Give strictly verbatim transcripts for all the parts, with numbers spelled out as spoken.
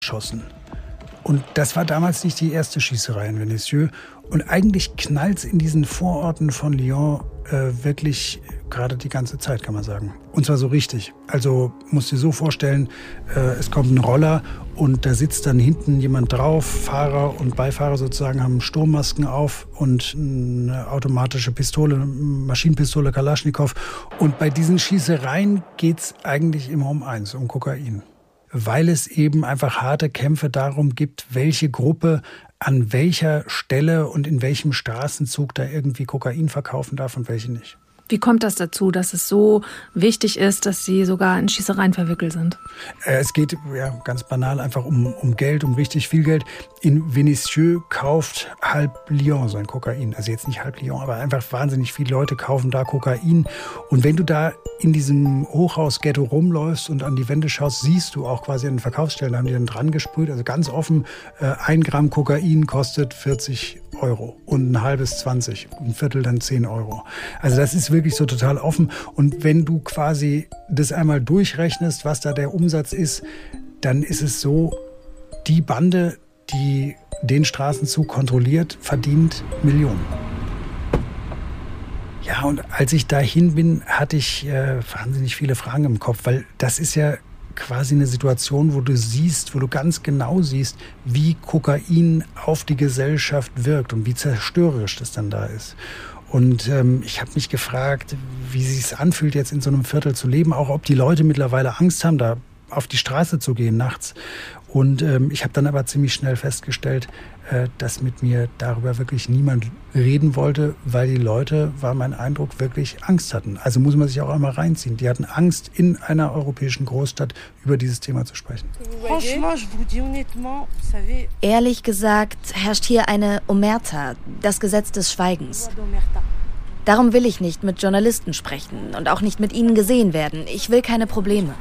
geschossen. Und das war damals nicht die erste Schießerei in Vénissieux. Und eigentlich knallt's in diesen Vororten von Lyon äh, wirklich gerade die ganze Zeit, kann man sagen. Und zwar so richtig. Also musst dir so vorstellen, äh, es kommt ein Roller und da sitzt dann hinten jemand drauf. Fahrer und Beifahrer sozusagen haben Sturmmasken auf und eine automatische Pistole, Maschinenpistole Kalaschnikow. Und bei diesen Schießereien geht's eigentlich immer um eins, um Kokain. Weil es eben einfach harte Kämpfe darum gibt, welche Gruppe an welcher Stelle und in welchem Straßenzug da irgendwie Kokain verkaufen darf und welche nicht. Wie kommt das dazu, dass es so wichtig ist, dass Sie sogar in Schießereien verwickelt sind? Es geht ja ganz banal einfach um, um Geld, um richtig viel Geld. In Vénissieux kauft halb Lyon sein Kokain. Also jetzt nicht halb Lyon, aber einfach wahnsinnig viele Leute kaufen da Kokain. Und wenn du da in diesem Hochhaus-Ghetto rumläufst und an die Wände schaust, siehst du auch quasi an den Verkaufsstellen, da haben die dann dran gesprüht. Also ganz offen, äh, ein Gramm Kokain kostet vierzig Euro und ein halbes zwanzig, ein Viertel dann zehn Euro. Also das ist wirklich so total offen. Und wenn du quasi das einmal durchrechnest, was da der Umsatz ist, dann ist es so, die Bande, die den Straßenzug kontrolliert, verdient Millionen. Ja, und als ich dahin bin, hatte ich äh, wahnsinnig viele Fragen im Kopf, weil das ist ja quasi eine Situation, wo du siehst, wo du ganz genau siehst, wie Kokain auf die Gesellschaft wirkt und wie zerstörerisch das dann da ist. Und ähm, ich habe mich gefragt, wie es sich anfühlt, jetzt in so einem Viertel zu leben, auch ob die Leute mittlerweile Angst haben, da auf die Straße zu gehen nachts. Und ähm, ich habe dann aber ziemlich schnell festgestellt, äh, dass mit mir darüber wirklich niemand reden wollte, weil die Leute, war mein Eindruck, wirklich Angst hatten. Also muss man sich auch einmal reinziehen. Die hatten Angst, in einer europäischen Großstadt über dieses Thema zu sprechen. Ehrlich gesagt herrscht hier eine Omerta, das Gesetz des Schweigens. Darum will ich nicht mit Journalisten sprechen und auch nicht mit ihnen gesehen werden. Ich will keine Probleme.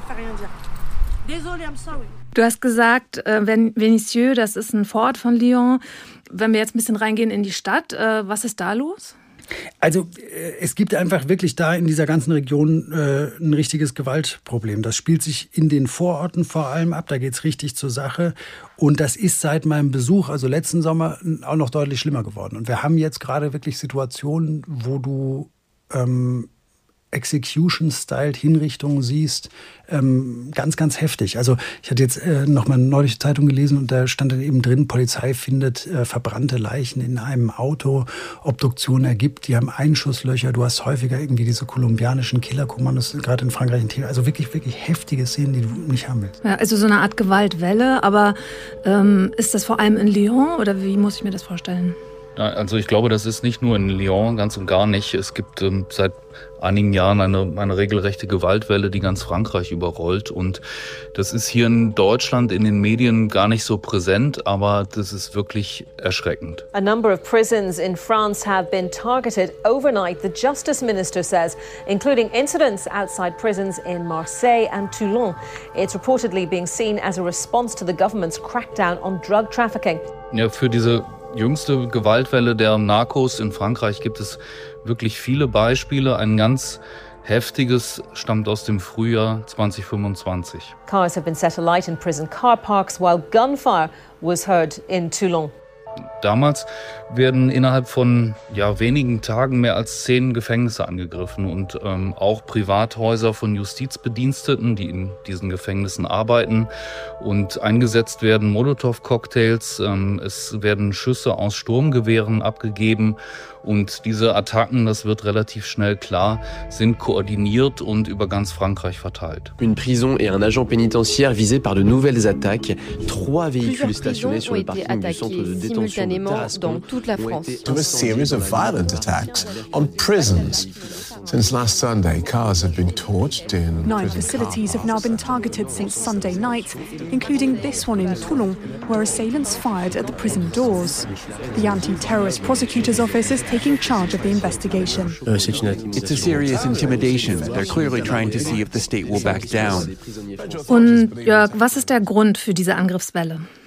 Du hast gesagt, Vénissieux, das ist ein Vorort von Lyon. Wenn wir jetzt ein bisschen reingehen in die Stadt, was ist da los? Also es gibt einfach wirklich da in dieser ganzen Region äh, ein richtiges Gewaltproblem. Das spielt sich in den Vororten vor allem ab, da geht's richtig zur Sache. Und das ist seit meinem Besuch, also letzten Sommer, auch noch deutlich schlimmer geworden. Und wir haben jetzt gerade wirklich Situationen, wo du ähm, Execution-Style Hinrichtungen siehst, ähm, ganz, ganz heftig. Also ich hatte jetzt äh, noch mal eine neuliche Zeitung gelesen und da stand dann eben drin, Polizei findet äh, verbrannte Leichen in einem Auto, Obduktion ergibt, die haben Einschusslöcher, du hast häufiger irgendwie diese kolumbianischen Killerkommandos, gerade in Frankreich, also wirklich, wirklich heftige Szenen, die du nicht haben willst. Ja, also so eine Art Gewaltwelle, aber ähm, ist das vor allem in Lyon oder wie muss ich mir das vorstellen? Also ich glaube, das ist nicht nur in Lyon, ganz und gar nicht. Es gibt ähm, seit einigen Jahren eine, eine regelrechte Gewaltwelle, die ganz Frankreich überrollt. Und das ist hier in Deutschland in den Medien gar nicht so präsent, aber das ist wirklich erschreckend. A number of prisons in France have been targeted overnight, the Justice Minister says, including incidents outside prisons in Marseille and Toulon. It's reportedly being seen as a response to the government's crackdown on drug trafficking. Ja, für diese jüngste Gewaltwelle der Narcos in Frankreich gibt es wirklich viele Beispiele. Ein ganz heftiges stammt aus dem Frühjahr zwanzig fünfundzwanzig. Cars have been set alight in prison car parks while gunfire was heard in Toulon. Damals werden innerhalb von ja, wenigen Tagen mehr als zehn Gefängnisse angegriffen und ähm, auch Privathäuser von Justizbediensteten, die in diesen Gefängnissen arbeiten. Und eingesetzt werden Molotow-Cocktails, ähm, es werden Schüsse aus Sturmgewehren abgegeben. Und diese Attacken, das wird relativ schnell klar, sind koordiniert und über ganz Frankreich verteilt. Une prison et un agent pénitentiaire visés par de nouvelles attaques. Trois véhicules stationnés sur le parking du centre de détention de Tarascon ont été to a series of violent attacks on prisons. Since last Sunday, cars have been torched in Nine facilities have now been targeted since Sunday night, including this one in Toulon, where assailants fired at the prison doors. The Anti-Terrorist Prosecutor's Office is taking charge of the investigation. It's a serious intimidation. They're clearly trying to see if the state will back down. Und Jörg, was ist der Grund für diese Angriffswelle?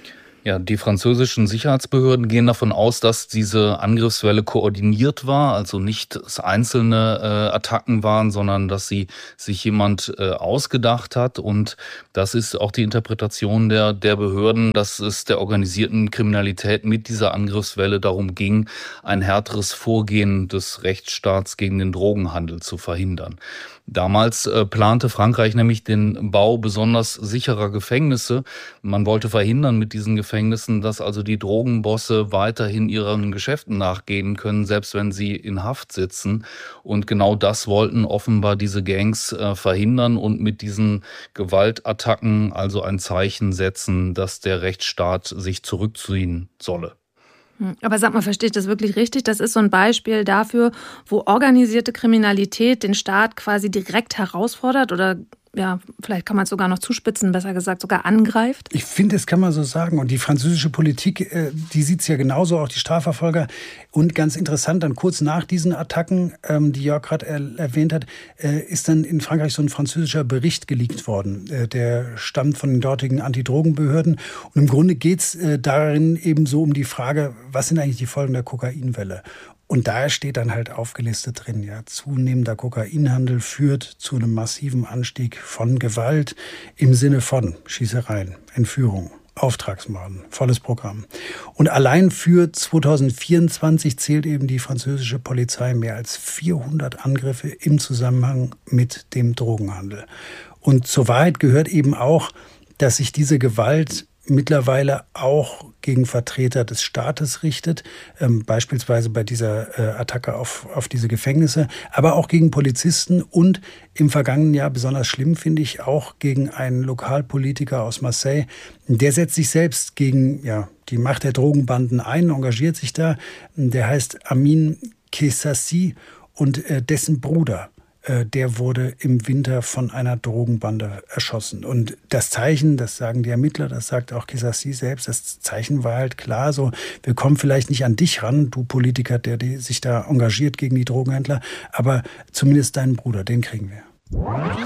Ja, die französischen Sicherheitsbehörden gehen davon aus, dass diese Angriffswelle koordiniert war, also nicht einzelne äh, Attacken waren, sondern dass sie sich jemand äh, ausgedacht hat. Und das ist auch die Interpretation der, der Behörden, dass es der organisierten Kriminalität mit dieser Angriffswelle darum ging, ein härteres Vorgehen des Rechtsstaats gegen den Drogenhandel zu verhindern. Damals äh, plante Frankreich nämlich den Bau besonders sicherer Gefängnisse. Man wollte verhindern mit diesen Gefängnissen, dass also die Drogenbosse weiterhin ihren Geschäften nachgehen können, selbst wenn sie in Haft sitzen. Und genau das wollten offenbar diese Gangs äh, verhindern und mit diesen Gewaltattacken also ein Zeichen setzen, dass der Rechtsstaat sich zurückziehen solle. Aber sag mal, verstehe ich das wirklich richtig? Das ist so ein Beispiel dafür, wo organisierte Kriminalität den Staat quasi direkt herausfordert oder ja, vielleicht kann man es sogar noch zuspitzen, besser gesagt sogar angreift? Ich finde, das kann man so sagen. Und die französische Politik, die sieht es ja genauso, auch die Strafverfolger. Und ganz interessant, dann kurz nach diesen Attacken, die Jörg gerade erwähnt hat, ist dann in Frankreich so ein französischer Bericht geleakt worden. Der stammt von den dortigen Antidrogenbehörden. Und im Grunde geht es darin eben so um die Frage, was sind eigentlich die Folgen der Kokainwelle? Und da steht dann halt aufgelistet drin, ja, zunehmender Kokainhandel führt zu einem massiven Anstieg von Gewalt im Sinne von Schießereien, Entführungen, Auftragsmorden, volles Programm. Und allein für zwanzig vierundzwanzig zählt eben die französische Polizei mehr als vierhundert Angriffe im Zusammenhang mit dem Drogenhandel. Und zur Wahrheit gehört eben auch, dass sich diese Gewalt mittlerweile auch gegen Vertreter des Staates richtet, ähm, beispielsweise bei dieser äh, Attacke auf, auf diese Gefängnisse, aber auch gegen Polizisten und im vergangenen Jahr besonders schlimm, finde ich, auch gegen einen Lokalpolitiker aus Marseille. Der setzt sich selbst gegen ja, die Macht der Drogenbanden ein, engagiert sich da. Der heißt Amin Kessassi und äh, dessen Bruder, der wurde im Winter von einer Drogenbande erschossen. Und das Zeichen, das sagen die Ermittler, das sagt auch Kessassi selbst, das Zeichen war halt klar, so, wir kommen vielleicht nicht an dich ran, du Politiker, der sich da engagiert gegen die Drogenhändler, aber zumindest deinen Bruder, den kriegen wir.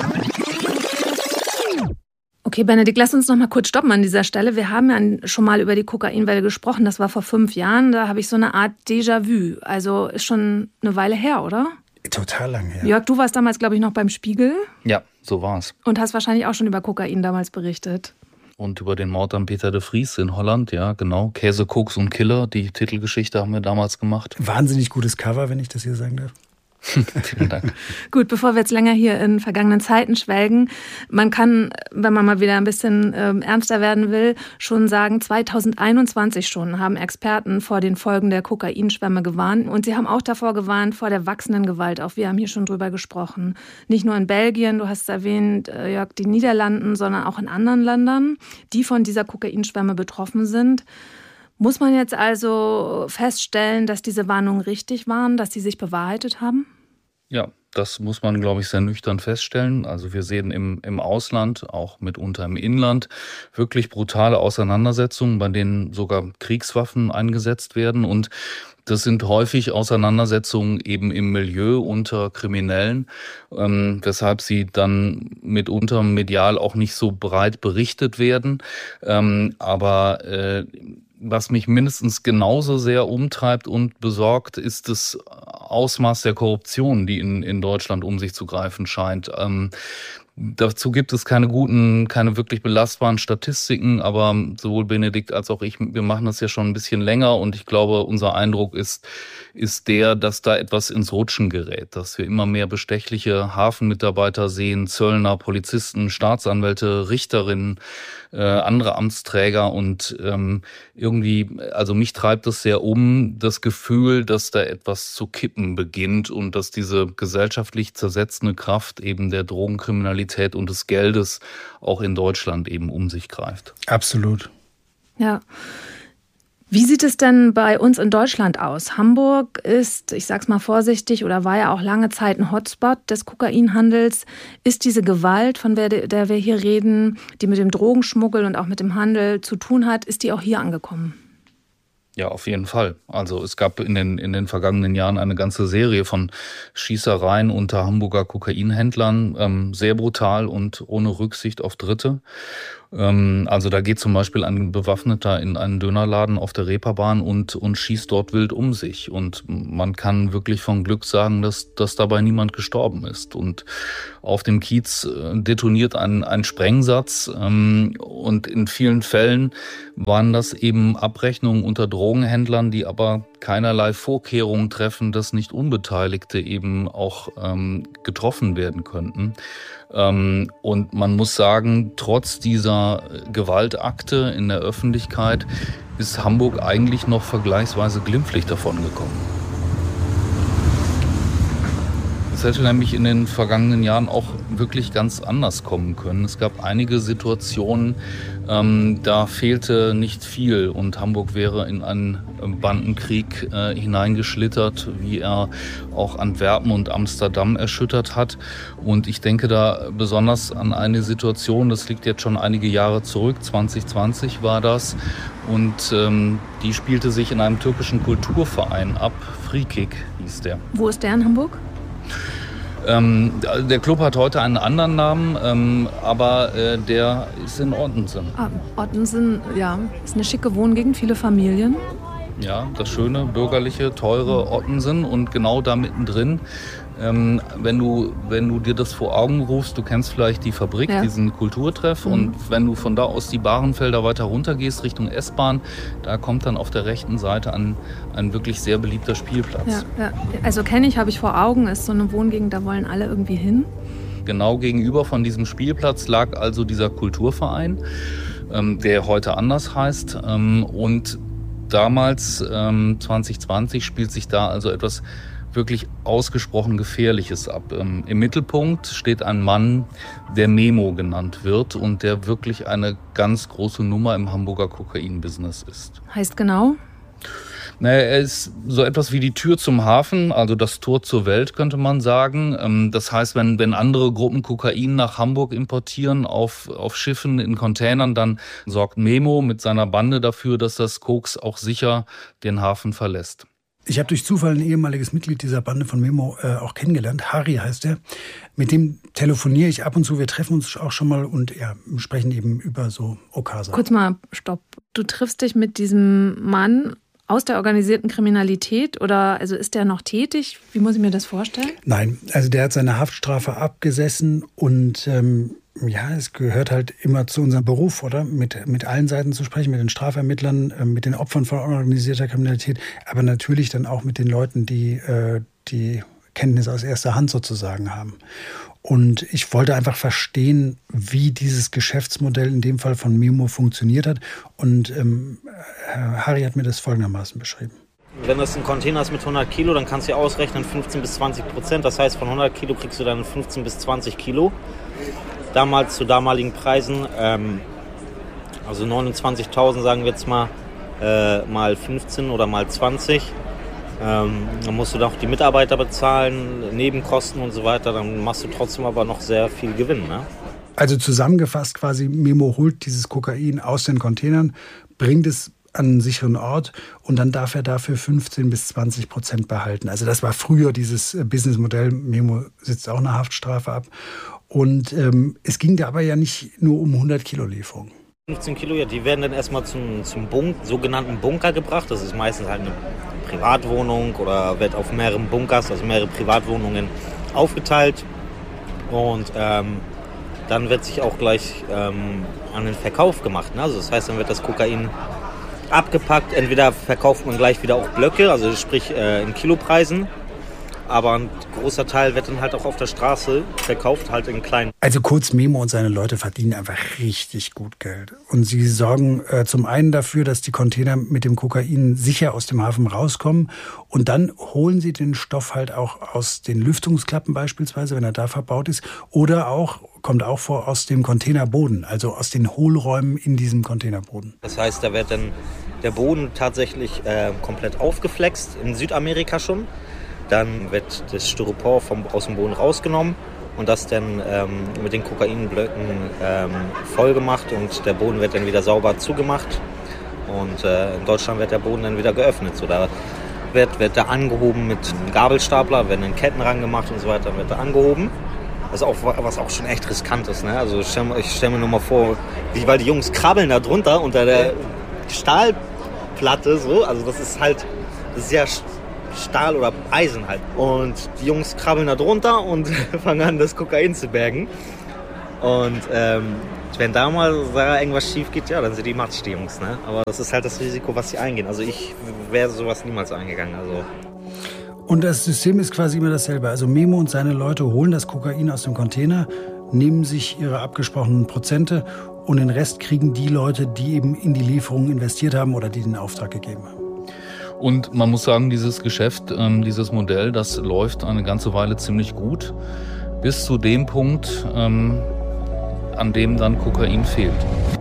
Okay, Benedikt, lass uns noch mal kurz stoppen an dieser Stelle. Wir haben ja schon mal über die Kokainwelle gesprochen, das war vor fünf Jahren, da habe ich so eine Art Déjà-vu, also ist schon eine Weile her, oder? Total lang her. Jörg, du warst damals, glaube ich, noch beim Spiegel. Ja, so war's. Und hast wahrscheinlich auch schon über Kokain damals berichtet. Und über den Mord an Peter de Vries in Holland, ja, genau. Käse, Koks und Killer, die Titelgeschichte haben wir damals gemacht. Wahnsinnig gutes Cover, wenn ich das hier sagen darf. Vielen Dank. Gut, bevor wir jetzt länger hier in vergangenen Zeiten schwelgen, man kann, wenn man mal wieder ein bisschen ähm, ernster werden will, schon sagen, zwanzig einundzwanzig schon haben Experten vor den Folgen der Kokainschwemme gewarnt. Und sie haben auch davor gewarnt, vor der wachsenden Gewalt. Auch wir haben hier schon drüber gesprochen. Nicht nur in Belgien, du hast es erwähnt, äh, Jörg, die Niederlanden, sondern auch in anderen Ländern, die von dieser Kokainschwemme betroffen sind. Muss man jetzt also feststellen, dass diese Warnungen richtig waren, dass sie sich bewahrheitet haben? Ja, das muss man, glaube ich, sehr nüchtern feststellen. Also wir sehen im, im Ausland, auch mitunter im Inland, wirklich brutale Auseinandersetzungen, bei denen sogar Kriegswaffen eingesetzt werden. Und das sind häufig Auseinandersetzungen eben im Milieu unter Kriminellen, ähm, weshalb sie dann mitunter medial auch nicht so breit berichtet werden. Ähm, aber äh, was mich mindestens genauso sehr umtreibt und besorgt, ist das Ausmaß der Korruption, die in, in Deutschland um sich zu greifen scheint. Ähm, dazu gibt es keine guten, keine wirklich belastbaren Statistiken, aber sowohl Benedikt als auch ich, wir machen das ja schon ein bisschen länger und ich glaube, unser Eindruck ist, ist der, dass da etwas ins Rutschen gerät, dass wir immer mehr bestechliche Hafenmitarbeiter sehen, Zöllner, Polizisten, Staatsanwälte, Richterinnen, äh, andere Amtsträger und ähm, irgendwie, also mich treibt es sehr um, das Gefühl, dass da etwas zu kippen beginnt und dass diese gesellschaftlich zersetzende Kraft eben der Drogenkriminalität und des Geldes auch in Deutschland eben um sich greift. Absolut. Ja. Wie sieht es denn bei uns in Deutschland aus? Hamburg ist, ich sag's mal vorsichtig, oder war ja auch lange Zeit ein Hotspot des Kokainhandels. Ist diese Gewalt, von der, der wir hier reden, die mit dem Drogenschmuggel und auch mit dem Handel zu tun hat, ist die auch hier angekommen? Ja, auf jeden Fall. Also es gab in den, in den vergangenen Jahren eine ganze Serie von Schießereien unter Hamburger Kokainhändlern, ähm, sehr brutal und ohne Rücksicht auf Dritte. Also da geht zum Beispiel ein Bewaffneter in einen Dönerladen auf der Reeperbahn und, und schießt dort wild um sich. Und man kann wirklich von Glück sagen, dass, dass dabei niemand gestorben ist. Und auf dem Kiez detoniert ein, ein Sprengsatz. Und in vielen Fällen waren das eben Abrechnungen unter Drogenhändlern, die aber keinerlei Vorkehrungen treffen, dass nicht Unbeteiligte eben auch ähm, getroffen werden könnten. Ähm, und man muss sagen, trotz dieser Gewaltakte in der Öffentlichkeit ist Hamburg eigentlich noch vergleichsweise glimpflich davongekommen. Es hätte nämlich in den vergangenen Jahren auch wirklich ganz anders kommen können. Es gab einige Situationen, ähm, da fehlte nicht viel und Hamburg wäre in einen Bandenkrieg äh, hineingeschlittert, wie er auch Antwerpen und Amsterdam erschüttert hat. Und ich denke da besonders an eine Situation, das liegt jetzt schon einige Jahre zurück, zwanzig zwanzig war das. Und ähm, die spielte sich in einem türkischen Kulturverein ab, Frikik hieß der. Wo ist der in Hamburg? Ähm, der Club hat heute einen anderen Namen, ähm, aber äh, der ist in Ottensen. Ah, Ottensen, ja, ist eine schicke Wohngegend, viele Familien. Ja, das schöne, bürgerliche, teure Ottensen und genau da mittendrin. Ähm, wenn du, wenn du dir das vor Augen rufst, du kennst vielleicht die Fabrik, ja. diesen Kulturtreff mhm. und wenn du von da aus die Bahrenfelder weiter runter gehst, Richtung S-Bahn, da kommt dann auf der rechten Seite ein, ein wirklich sehr beliebter Spielplatz. Ja, ja. Also kenne ich, habe ich vor Augen, ist so eine Wohngegend, da wollen alle irgendwie hin. Genau gegenüber von diesem Spielplatz lag also dieser Kulturverein, ähm, der heute anders heißt ähm, und damals, ähm, zwanzig zwanzig, spielt sich da also etwas wirklich ausgesprochen Gefährliches ab. Ähm, Im Mittelpunkt steht ein Mann, der Memo genannt wird und der wirklich eine ganz große Nummer im Hamburger Kokain-Business ist. Heißt genau? Naja, er ist so etwas wie die Tür zum Hafen, also das Tor zur Welt, könnte man sagen. Das heißt, wenn, wenn andere Gruppen Kokain nach Hamburg importieren auf, auf Schiffen, in Containern, dann sorgt Memo mit seiner Bande dafür, dass das Koks auch sicher den Hafen verlässt. Ich habe durch Zufall ein ehemaliges Mitglied dieser Bande von Memo äh, auch kennengelernt. Harry heißt er. Mit dem telefoniere ich ab und zu. Wir treffen uns auch schon mal und ja, sprechen eben über so Okasa. Kurz mal, stopp. Du triffst dich mit diesem Mann aus der organisierten Kriminalität oder also ist der noch tätig? Wie muss ich mir das vorstellen? Nein, also der hat seine Haftstrafe abgesessen und ähm, ja, es gehört halt immer zu unserem Beruf, oder? Mit, mit allen Seiten zu sprechen, mit den Strafermittlern, äh, mit den Opfern von organisierter Kriminalität, aber natürlich dann auch mit den Leuten, die äh, die Kenntnis aus erster Hand sozusagen haben. Und ich wollte einfach verstehen, wie dieses Geschäftsmodell in dem Fall von Memo funktioniert hat. Und ähm, Harry hat mir das folgendermaßen beschrieben. Wenn das ein Container ist mit hundert Kilo, dann kannst du ja ausrechnen fünfzehn bis zwanzig Prozent. Das heißt, von hundert Kilo kriegst du dann fünfzehn bis zwanzig Kilo. Damals zu damaligen Preisen, ähm, also neunundzwanzigtausend sagen wir jetzt mal, äh, mal fünfzehn oder mal zwanzig. Ähm, dann musst du doch die Mitarbeiter bezahlen, Nebenkosten und so weiter. Dann machst du trotzdem aber noch sehr viel Gewinn, ne? Also zusammengefasst quasi, Memo holt dieses Kokain aus den Containern, bringt es an einen sicheren Ort und dann darf er dafür fünfzehn bis zwanzig Prozent behalten. Also das war früher dieses Businessmodell. Memo sitzt auch eine Haftstrafe ab. Und ähm, es ging da aber ja nicht nur um hundert Kilo Lieferung. fünfzehn Kilo, ja, die werden dann erstmal zum, zum Bunk, sogenannten Bunker gebracht. Das ist meistens halt eine Privatwohnung oder wird auf mehreren Bunkers, also mehrere Privatwohnungen aufgeteilt. Und ähm, dann wird sich auch gleich ähm, an den Verkauf gemacht. Ne? Also das heißt, dann wird das Kokain abgepackt. Entweder verkauft man gleich wieder auch Blöcke, also sprich äh, in Kilopreisen. Aber ein großer Teil wird dann halt auch auf der Straße verkauft, halt in kleinen. Also kurz, Memo und seine Leute verdienen einfach richtig gut Geld. Und sie sorgen äh, zum einen dafür, dass die Container mit dem Kokain sicher aus dem Hafen rauskommen. Und dann holen sie den Stoff halt auch aus den Lüftungsklappen beispielsweise, wenn er da verbaut ist. Oder auch, kommt auch vor, aus dem Containerboden, also aus den Hohlräumen in diesem Containerboden. Das heißt, da wird dann der Boden tatsächlich äh, komplett aufgeflext, in Südamerika schon. Dann wird das Styropor vom, aus dem Boden rausgenommen und das dann ähm, mit den Kokainblöcken ähm, voll gemacht und der Boden wird dann wieder sauber zugemacht und äh, in Deutschland wird der Boden dann wieder geöffnet. So, da wird, wird da angehoben mit einem Gabelstapler, werden dann Ketten rangemacht und so weiter, wird da angehoben Also auch, was auch schon echt riskant ist, ne? Also ich stelle stell mir nur mal vor, wie, weil die Jungs krabbeln da drunter unter der Stahlplatte, so. Also das ist halt, das ist ja Stahl oder Eisen halt. Und die Jungs krabbeln da drunter und fangen an, das Kokain zu bergen. Und ähm, wenn da mal irgendwas schief geht, ja, dann sind die matsch, die Jungs, ne? Aber das ist halt das Risiko, was sie eingehen. Also ich wäre sowas niemals eingegangen, also... Und das System ist quasi immer dasselbe. Also Memo und seine Leute holen das Kokain aus dem Container, nehmen sich ihre abgesprochenen Prozente und den Rest kriegen die Leute, die eben in die Lieferung investiert haben oder die den Auftrag gegeben haben. Und man muss sagen, dieses Geschäft, ähm, dieses Modell, das läuft eine ganze Weile ziemlich gut, bis zu dem Punkt, ähm, an dem dann Kokain fehlt.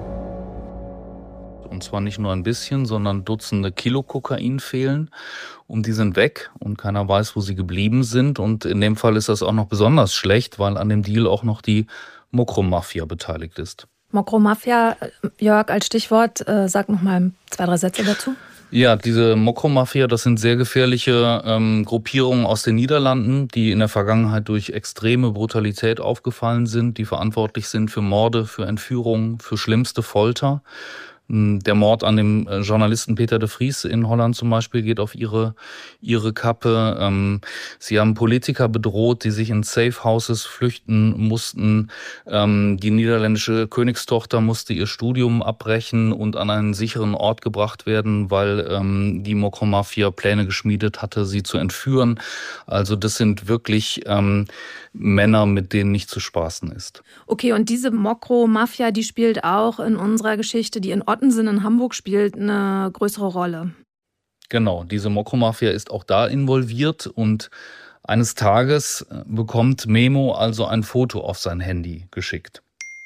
Und zwar nicht nur ein bisschen, sondern Dutzende Kilo Kokain fehlen. Und die sind weg und keiner weiß, wo sie geblieben sind. Und in dem Fall ist das auch noch besonders schlecht, weil an dem Deal auch noch die Mokro-Mafia beteiligt ist. Mokro-Mafia, Jörg, als Stichwort, äh, sag noch mal zwei, drei Sätze dazu. Ja, diese Mokro-Mafia, das sind sehr gefährliche ähm, Gruppierungen aus den Niederlanden, die in der Vergangenheit durch extreme Brutalität aufgefallen sind, die verantwortlich sind für Morde, für Entführungen, für schlimmste Folter. Der Mord an dem Journalisten Peter de Vries in Holland zum Beispiel geht auf ihre ihre Kappe. Sie haben Politiker bedroht, die sich in Safe Houses flüchten mussten. Die niederländische Königstochter musste ihr Studium abbrechen und an einen sicheren Ort gebracht werden, weil die Mokro-Mafia Pläne geschmiedet hatte, sie zu entführen. Also das sind wirklich ähm, Männer, mit denen nicht zu spaßen ist. Okay, und diese Mokro-Mafia, die spielt auch in unserer Geschichte, die in Ottensen in Hamburg spielt, eine größere Rolle. Genau, diese Mokro-Mafia ist auch da involviert und eines Tages bekommt Memo also ein Foto auf sein Handy geschickt.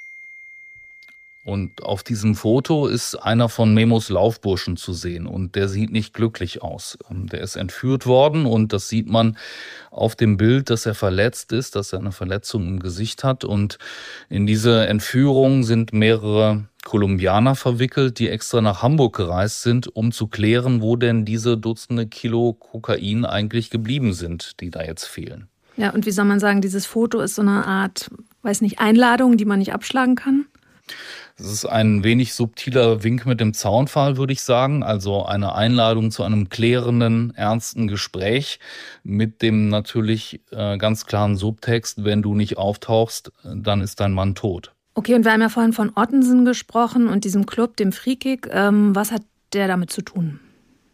Und auf diesem Foto ist einer von Memos Laufburschen zu sehen und der sieht nicht glücklich aus. Der ist entführt worden und das sieht man auf dem Bild, dass er verletzt ist, dass er eine Verletzung im Gesicht hat. Und in diese Entführung sind mehrere Kolumbianer verwickelt, die extra nach Hamburg gereist sind, um zu klären, wo denn diese Dutzende Kilo Kokain eigentlich geblieben sind, die da jetzt fehlen. Ja, und wie soll man sagen, dieses Foto ist so eine Art, weiß nicht, Einladung, die man nicht abschlagen kann? Das ist ein wenig subtiler Wink mit dem Zaunpfahl, würde ich sagen. Also eine Einladung zu einem klärenden, ernsten Gespräch mit dem natürlich äh, ganz klaren Subtext, wenn du nicht auftauchst, dann ist dein Mann tot. Okay, und wir haben ja vorhin von Ottensen gesprochen und diesem Club, dem Freekick. Ähm, was hat der damit zu tun?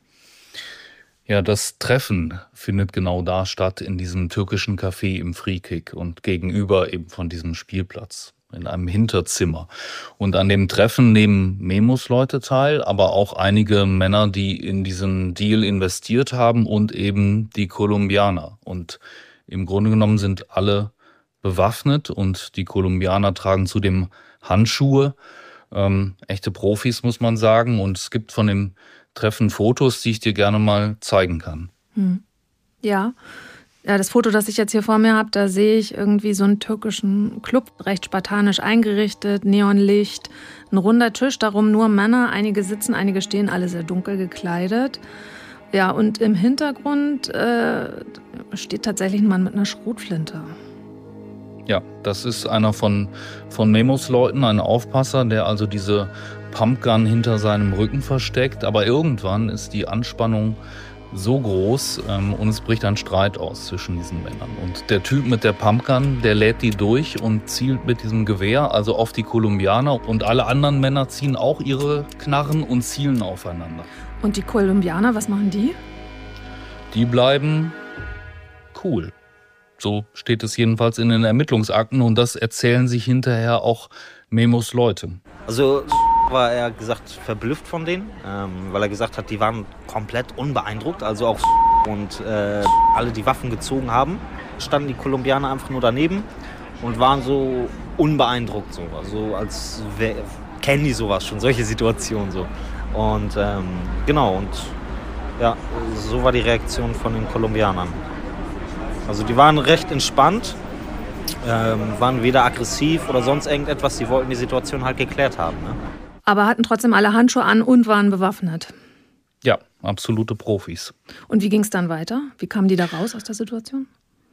Ja, das Treffen findet genau da statt, in diesem türkischen Café im Freekick und gegenüber eben von diesem Spielplatz. In einem Hinterzimmer. Und an dem Treffen nehmen Memos Leute teil, aber auch einige Männer, die in diesen Deal investiert haben und eben die Kolumbianer. Und im Grunde genommen sind alle bewaffnet und die Kolumbianer tragen zudem Handschuhe. Ähm, echte Profis, muss man sagen. Und es gibt von dem Treffen Fotos, die ich dir gerne mal zeigen kann. Hm. Ja. Ja, das Foto, das ich jetzt hier vor mir habe, da sehe ich irgendwie so einen türkischen Club, recht spartanisch eingerichtet, Neonlicht, ein runder Tisch, darum nur Männer, einige sitzen, einige stehen, alle sehr dunkel gekleidet. Ja, und im Hintergrund äh, steht tatsächlich ein Mann mit einer Schrotflinte. Ja, das ist einer von, von Memos Leuten, ein Aufpasser, der also diese Pumpgun hinter seinem Rücken versteckt. Aber irgendwann ist die Anspannung so groß ähm, und es bricht ein Streit aus zwischen diesen Männern. Und der Typ mit der Pumpgun, der lädt die durch und zielt mit diesem Gewehr also auf die Kolumbianer und alle anderen Männer ziehen auch ihre Knarren und zielen aufeinander. Und die Kolumbianer, was machen die? Die bleiben cool. So steht es jedenfalls in den Ermittlungsakten und das erzählen sich hinterher auch Memos Leute. Also war er gesagt verblüfft von denen, ähm, weil er gesagt hat, die waren komplett unbeeindruckt, also auch und äh, alle die Waffen gezogen haben, standen die Kolumbianer einfach nur daneben und waren so unbeeindruckt, so, also als wär, kennen die sowas schon, solche Situationen so. Und ähm, genau, und ja, so war die Reaktion von den Kolumbianern. Also die waren recht entspannt, ähm, waren weder aggressiv oder sonst irgendetwas, die wollten die Situation halt geklärt haben, ne? Aber hatten trotzdem alle Handschuhe an und waren bewaffnet. Ja, absolute Profis. Und wie ging es dann weiter? Wie kamen die da raus aus der Situation?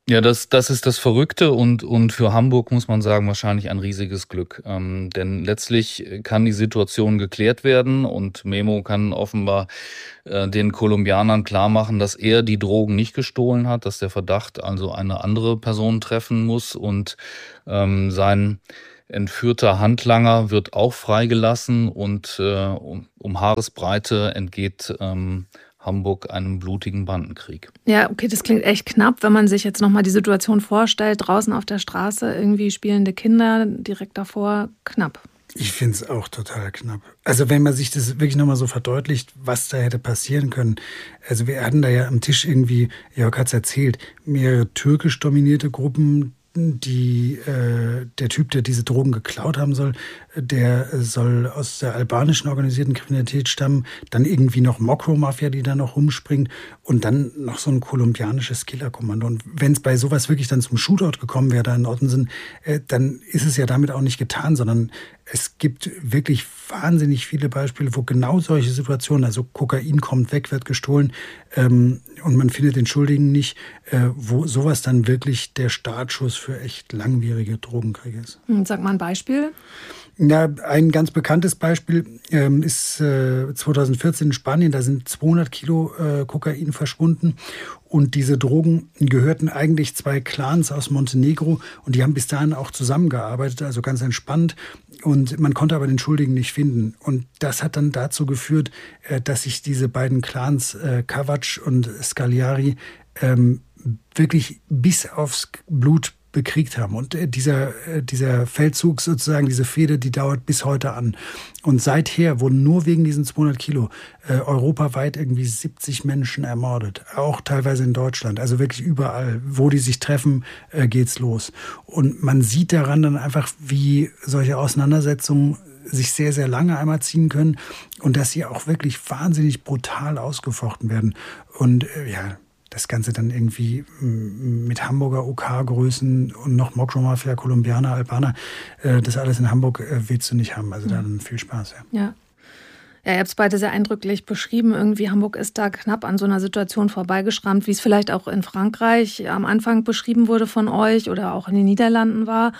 Ja, das, das ist das Verrückte und, und für Hamburg muss man sagen, wahrscheinlich ein riesiges Glück. Ähm, denn letztlich kann die Situation geklärt werden und Memo kann offenbar äh, den Kolumbianern klar machen, dass er die Drogen nicht gestohlen hat, dass der Verdacht also eine andere Person treffen muss und ähm, sein entführter Handlanger wird auch freigelassen und äh, um, um Haaresbreite entgeht ähm, Hamburg einem blutigen Bandenkrieg. Ja, okay, das klingt echt knapp, wenn man sich jetzt nochmal die Situation vorstellt, draußen auf der Straße irgendwie spielende Kinder, direkt davor, knapp. Ich finde es auch total knapp. Also wenn man sich das wirklich nochmal so verdeutlicht, was da hätte passieren können. Also wir hatten da ja am Tisch irgendwie, Jörg hat es erzählt, mehrere türkisch dominierte Gruppen, die äh, der Typ, der diese Drogen geklaut haben soll, der soll aus der albanischen organisierten Kriminalität stammen, dann irgendwie noch Mokro-Mafia, die da noch rumspringt und dann noch so ein kolumbianisches Killerkommando. Und wenn es bei sowas wirklich dann zum Shootout gekommen wäre da in Ottensen, äh, dann ist es ja damit auch nicht getan, sondern es gibt wirklich wahnsinnig viele Beispiele, wo genau solche Situationen, also Kokain kommt weg, wird gestohlen ähm, und man findet den Schuldigen nicht, äh, wo sowas dann wirklich der Startschuss für echt langwierige Drogenkriege ist. Sag mal ein Beispiel. Ja, ein ganz bekanntes Beispiel ähm, ist äh, zweitausendvierzehn in Spanien. Da sind zweihundert Kilo äh, Kokain verschwunden. Und diese Drogen gehörten eigentlich zwei Clans aus Montenegro. Und die haben bis dahin auch zusammengearbeitet, also ganz entspannt. Und man konnte aber den Schuldigen nicht finden. Und das hat dann dazu geführt, äh, dass sich diese beiden Clans, äh, Kavac und Scagliari, ähm, wirklich bis aufs Blut bekriegt haben. Und äh, dieser, äh, dieser Feldzug sozusagen, diese Fehde, die dauert bis heute an. Und seither wurden nur wegen diesen zweihundert Kilo äh, europaweit irgendwie siebzig Menschen ermordet. Auch teilweise in Deutschland. Also wirklich überall, wo die sich treffen, äh, geht's los. Und man sieht daran dann einfach, wie solche Auseinandersetzungen sich sehr, sehr lange einmal ziehen können und dass sie auch wirklich wahnsinnig brutal ausgefochten werden. Und äh, ja, das Ganze dann irgendwie mit Hamburger O K-Größen und noch Mokro-Mafia, Kolumbianer, Albaner, das alles in Hamburg willst du nicht haben. Also dann viel Spaß. Ja, ja. Ja, ihr habt es beide sehr eindrücklich beschrieben. Irgendwie Hamburg ist da knapp an so einer Situation vorbeigeschrammt, wie es vielleicht auch in Frankreich am Anfang beschrieben wurde von euch oder auch in den Niederlanden war.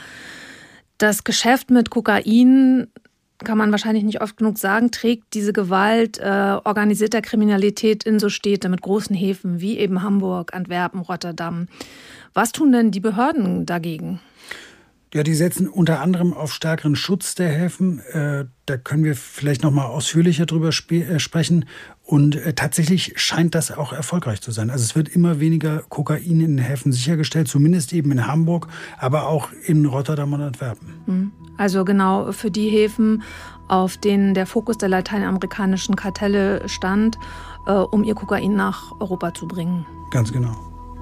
Das Geschäft mit Kokain, kann man wahrscheinlich nicht oft genug sagen, trägt diese Gewalt äh, organisierter Kriminalität in so Städte mit großen Häfen wie eben Hamburg, Antwerpen, Rotterdam. Was tun denn die Behörden dagegen? Ja, die setzen unter anderem auf stärkeren Schutz der Häfen. Äh, da können wir vielleicht noch mal ausführlicher drüber sp- äh, sprechen. Und äh, tatsächlich scheint das auch erfolgreich zu sein. Also es wird immer weniger Kokain in den Häfen sichergestellt, zumindest eben in Hamburg, aber auch in Rotterdam und Antwerpen. Also genau für die Häfen, auf denen der Fokus der lateinamerikanischen Kartelle stand, äh, um ihr Kokain nach Europa zu bringen. Ganz genau.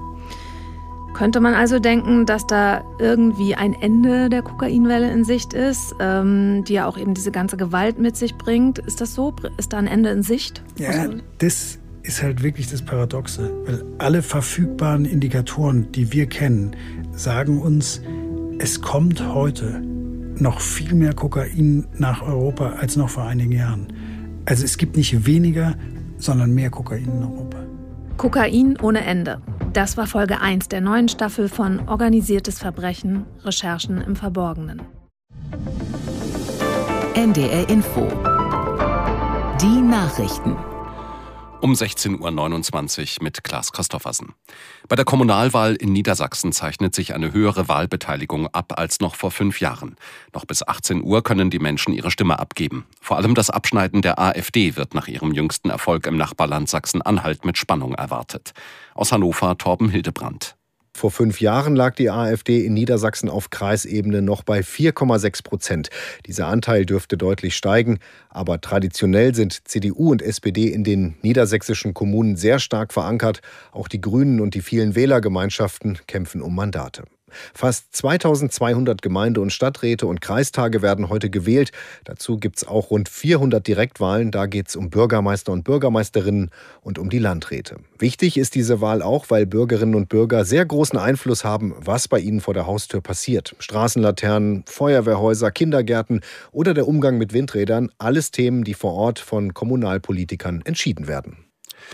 Könnte man also denken, dass da irgendwie ein Ende der Kokainwelle in Sicht ist, ähm, die ja auch eben diese ganze Gewalt mit sich bringt? Ist das so? Ist da ein Ende in Sicht? Ja, also, das ist halt wirklich das Paradoxe. Weil alle verfügbaren Indikatoren, die wir kennen, sagen uns, es kommt heute noch viel mehr Kokain nach Europa als noch vor einigen Jahren. Also es gibt nicht weniger, sondern mehr Kokain in Europa. Kokain ohne Ende. Das war Folge eins der neuen Staffel von Organisiertes Verbrechen, Recherchen im Verborgenen. N D R Info. Die Nachrichten. Um sechzehn Uhr neunundzwanzig mit Klaas Christoffersen. Bei der Kommunalwahl in Niedersachsen zeichnet sich eine höhere Wahlbeteiligung ab als noch vor fünf Jahren. Noch bis achtzehn Uhr können die Menschen ihre Stimme abgeben. Vor allem das Abschneiden der AfD wird nach ihrem jüngsten Erfolg im Nachbarland Sachsen-Anhalt mit Spannung erwartet. Aus Hannover Torben Hildebrandt. Vor fünf Jahren lag die AfD in Niedersachsen auf Kreisebene noch bei vier Komma sechs Prozent. Dieser Anteil dürfte deutlich steigen. Aber traditionell sind C D U und S P D in den niedersächsischen Kommunen sehr stark verankert. Auch die Grünen und die vielen Wählergemeinschaften kämpfen um Mandate. Fast zweitausendzweihundert Gemeinde- und Stadträte und Kreistage werden heute gewählt. Dazu gibt es auch rund vierhundert Direktwahlen. Da geht es um Bürgermeister und Bürgermeisterinnen und um die Landräte. Wichtig ist diese Wahl auch, weil Bürgerinnen und Bürger sehr großen Einfluss haben, was bei ihnen vor der Haustür passiert. Straßenlaternen, Feuerwehrhäuser, Kindergärten oder der Umgang mit Windrädern. Alles Themen, die vor Ort von Kommunalpolitikern entschieden werden.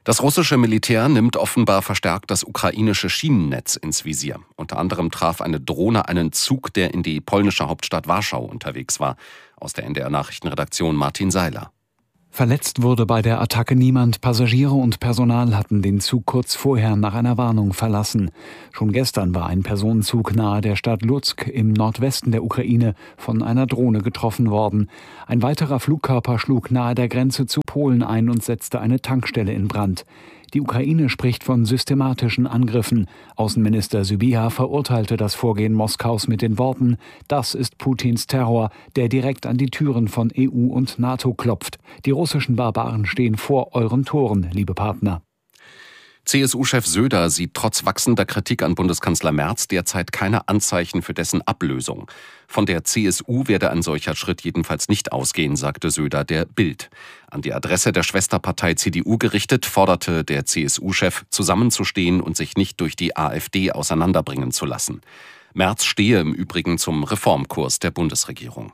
Das russische Militär nimmt offenbar verstärkt das ukrainische Schienennetz ins Visier. Unter anderem traf eine Drohne einen Zug, der in die polnische Hauptstadt Warschau unterwegs war. Aus der N D R-Nachrichtenredaktion Martin Seiler. Verletzt wurde bei der Attacke niemand. Passagiere und Personal hatten den Zug kurz vorher nach einer Warnung verlassen. Schon gestern war ein Personenzug nahe der Stadt Lutsk im Nordwesten der Ukraine von einer Drohne getroffen worden. Ein weiterer Flugkörper schlug nahe der Grenze zu Polen ein und setzte eine Tankstelle in Brand. Die Ukraine spricht von systematischen Angriffen. Außenminister Sybiha verurteilte das Vorgehen Moskaus mit den Worten: Das ist Putins Terror, der direkt an die Türen von E U und NATO klopft. Die russischen Barbaren stehen vor euren Toren, liebe Partner. C S U-Chef Söder sieht trotz wachsender Kritik an Bundeskanzler Merz derzeit keine Anzeichen für dessen Ablösung. Von der C S U werde ein solcher Schritt jedenfalls nicht ausgehen, sagte Söder der Bild. An die Adresse der Schwesterpartei C D U gerichtet, forderte der C S U-Chef, zusammenzustehen und sich nicht durch die AfD auseinanderbringen zu lassen. Merz stehe im Übrigen zum Reformkurs der Bundesregierung.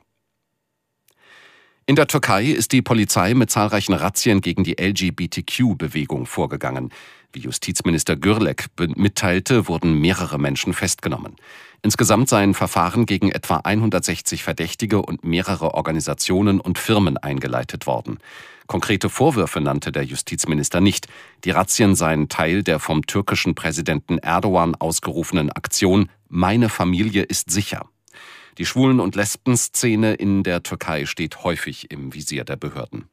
In der Türkei ist die Polizei mit zahlreichen Razzien gegen die L G B T Q-Bewegung vorgegangen. Wie Justizminister Gürlek mitteilte, wurden mehrere Menschen festgenommen. Insgesamt seien Verfahren gegen etwa hundertsechzig Verdächtige und mehrere Organisationen und Firmen eingeleitet worden. Konkrete Vorwürfe nannte der Justizminister nicht. Die Razzien seien Teil der vom türkischen Präsidenten Erdogan ausgerufenen Aktion »Meine Familie ist sicher«. Die Schwulen- und Lesben-Szene in der Türkei steht häufig im Visier der Behörden.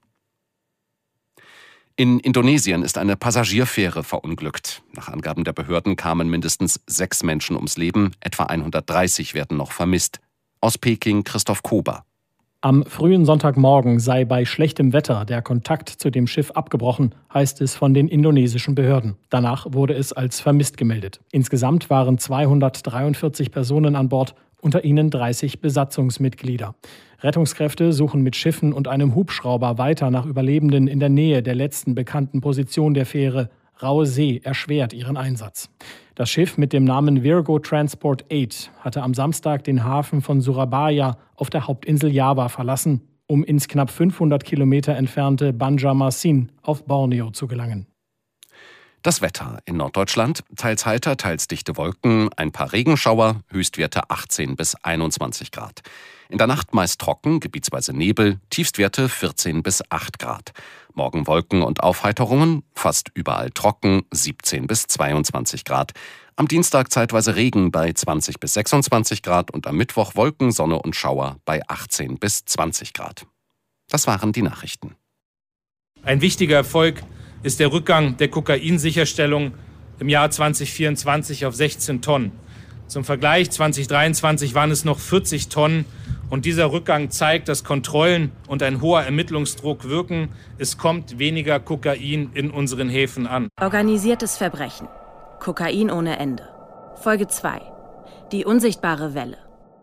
In Indonesien ist eine Passagierfähre verunglückt. Nach Angaben der Behörden kamen mindestens sechs Menschen ums Leben, etwa hundertdreißig werden noch vermisst. Aus Peking Christoph Kober. Am frühen Sonntagmorgen sei bei schlechtem Wetter der Kontakt zu dem Schiff abgebrochen, heißt es von den indonesischen Behörden. Danach wurde es als vermisst gemeldet. Insgesamt waren zweihundertdreiundvierzig Personen an Bord, unter ihnen dreißig Besatzungsmitglieder. Rettungskräfte suchen mit Schiffen und einem Hubschrauber weiter nach Überlebenden in der Nähe der letzten bekannten Position der Fähre. Raue See erschwert ihren Einsatz. Das Schiff mit dem Namen Virgo Transport acht hatte am Samstag den Hafen von Surabaya auf der Hauptinsel Java verlassen, um ins knapp fünfhundert Kilometer entfernte Banjarmasin auf Borneo zu gelangen. Das Wetter in Norddeutschland, teils heiter, teils dichte Wolken, ein paar Regenschauer, Höchstwerte achtzehn bis einundzwanzig Grad. In der Nacht meist trocken, gebietsweise Nebel, Tiefstwerte vierzehn bis acht Grad. Morgen Wolken und Aufheiterungen, fast überall trocken, siebzehn bis zweiundzwanzig Grad. Am Dienstag zeitweise Regen bei zwanzig bis sechsundzwanzig Grad und am Mittwoch Wolken, Sonne und Schauer bei achtzehn bis zwanzig Grad. Das waren die Nachrichten. Ein wichtiger Erfolg ist der Rückgang der Kokainsicherstellung im Jahr zwanzig vierundzwanzig auf sechzehn Tonnen. Zum Vergleich, zwanzig dreiundzwanzig waren es noch vierzig Tonnen. Und dieser Rückgang zeigt, dass Kontrollen und ein hoher Ermittlungsdruck wirken. Es kommt weniger Kokain in unseren Häfen an. Organisiertes Verbrechen. Kokain ohne Ende. Folge zwei. Die unsichtbare Welle.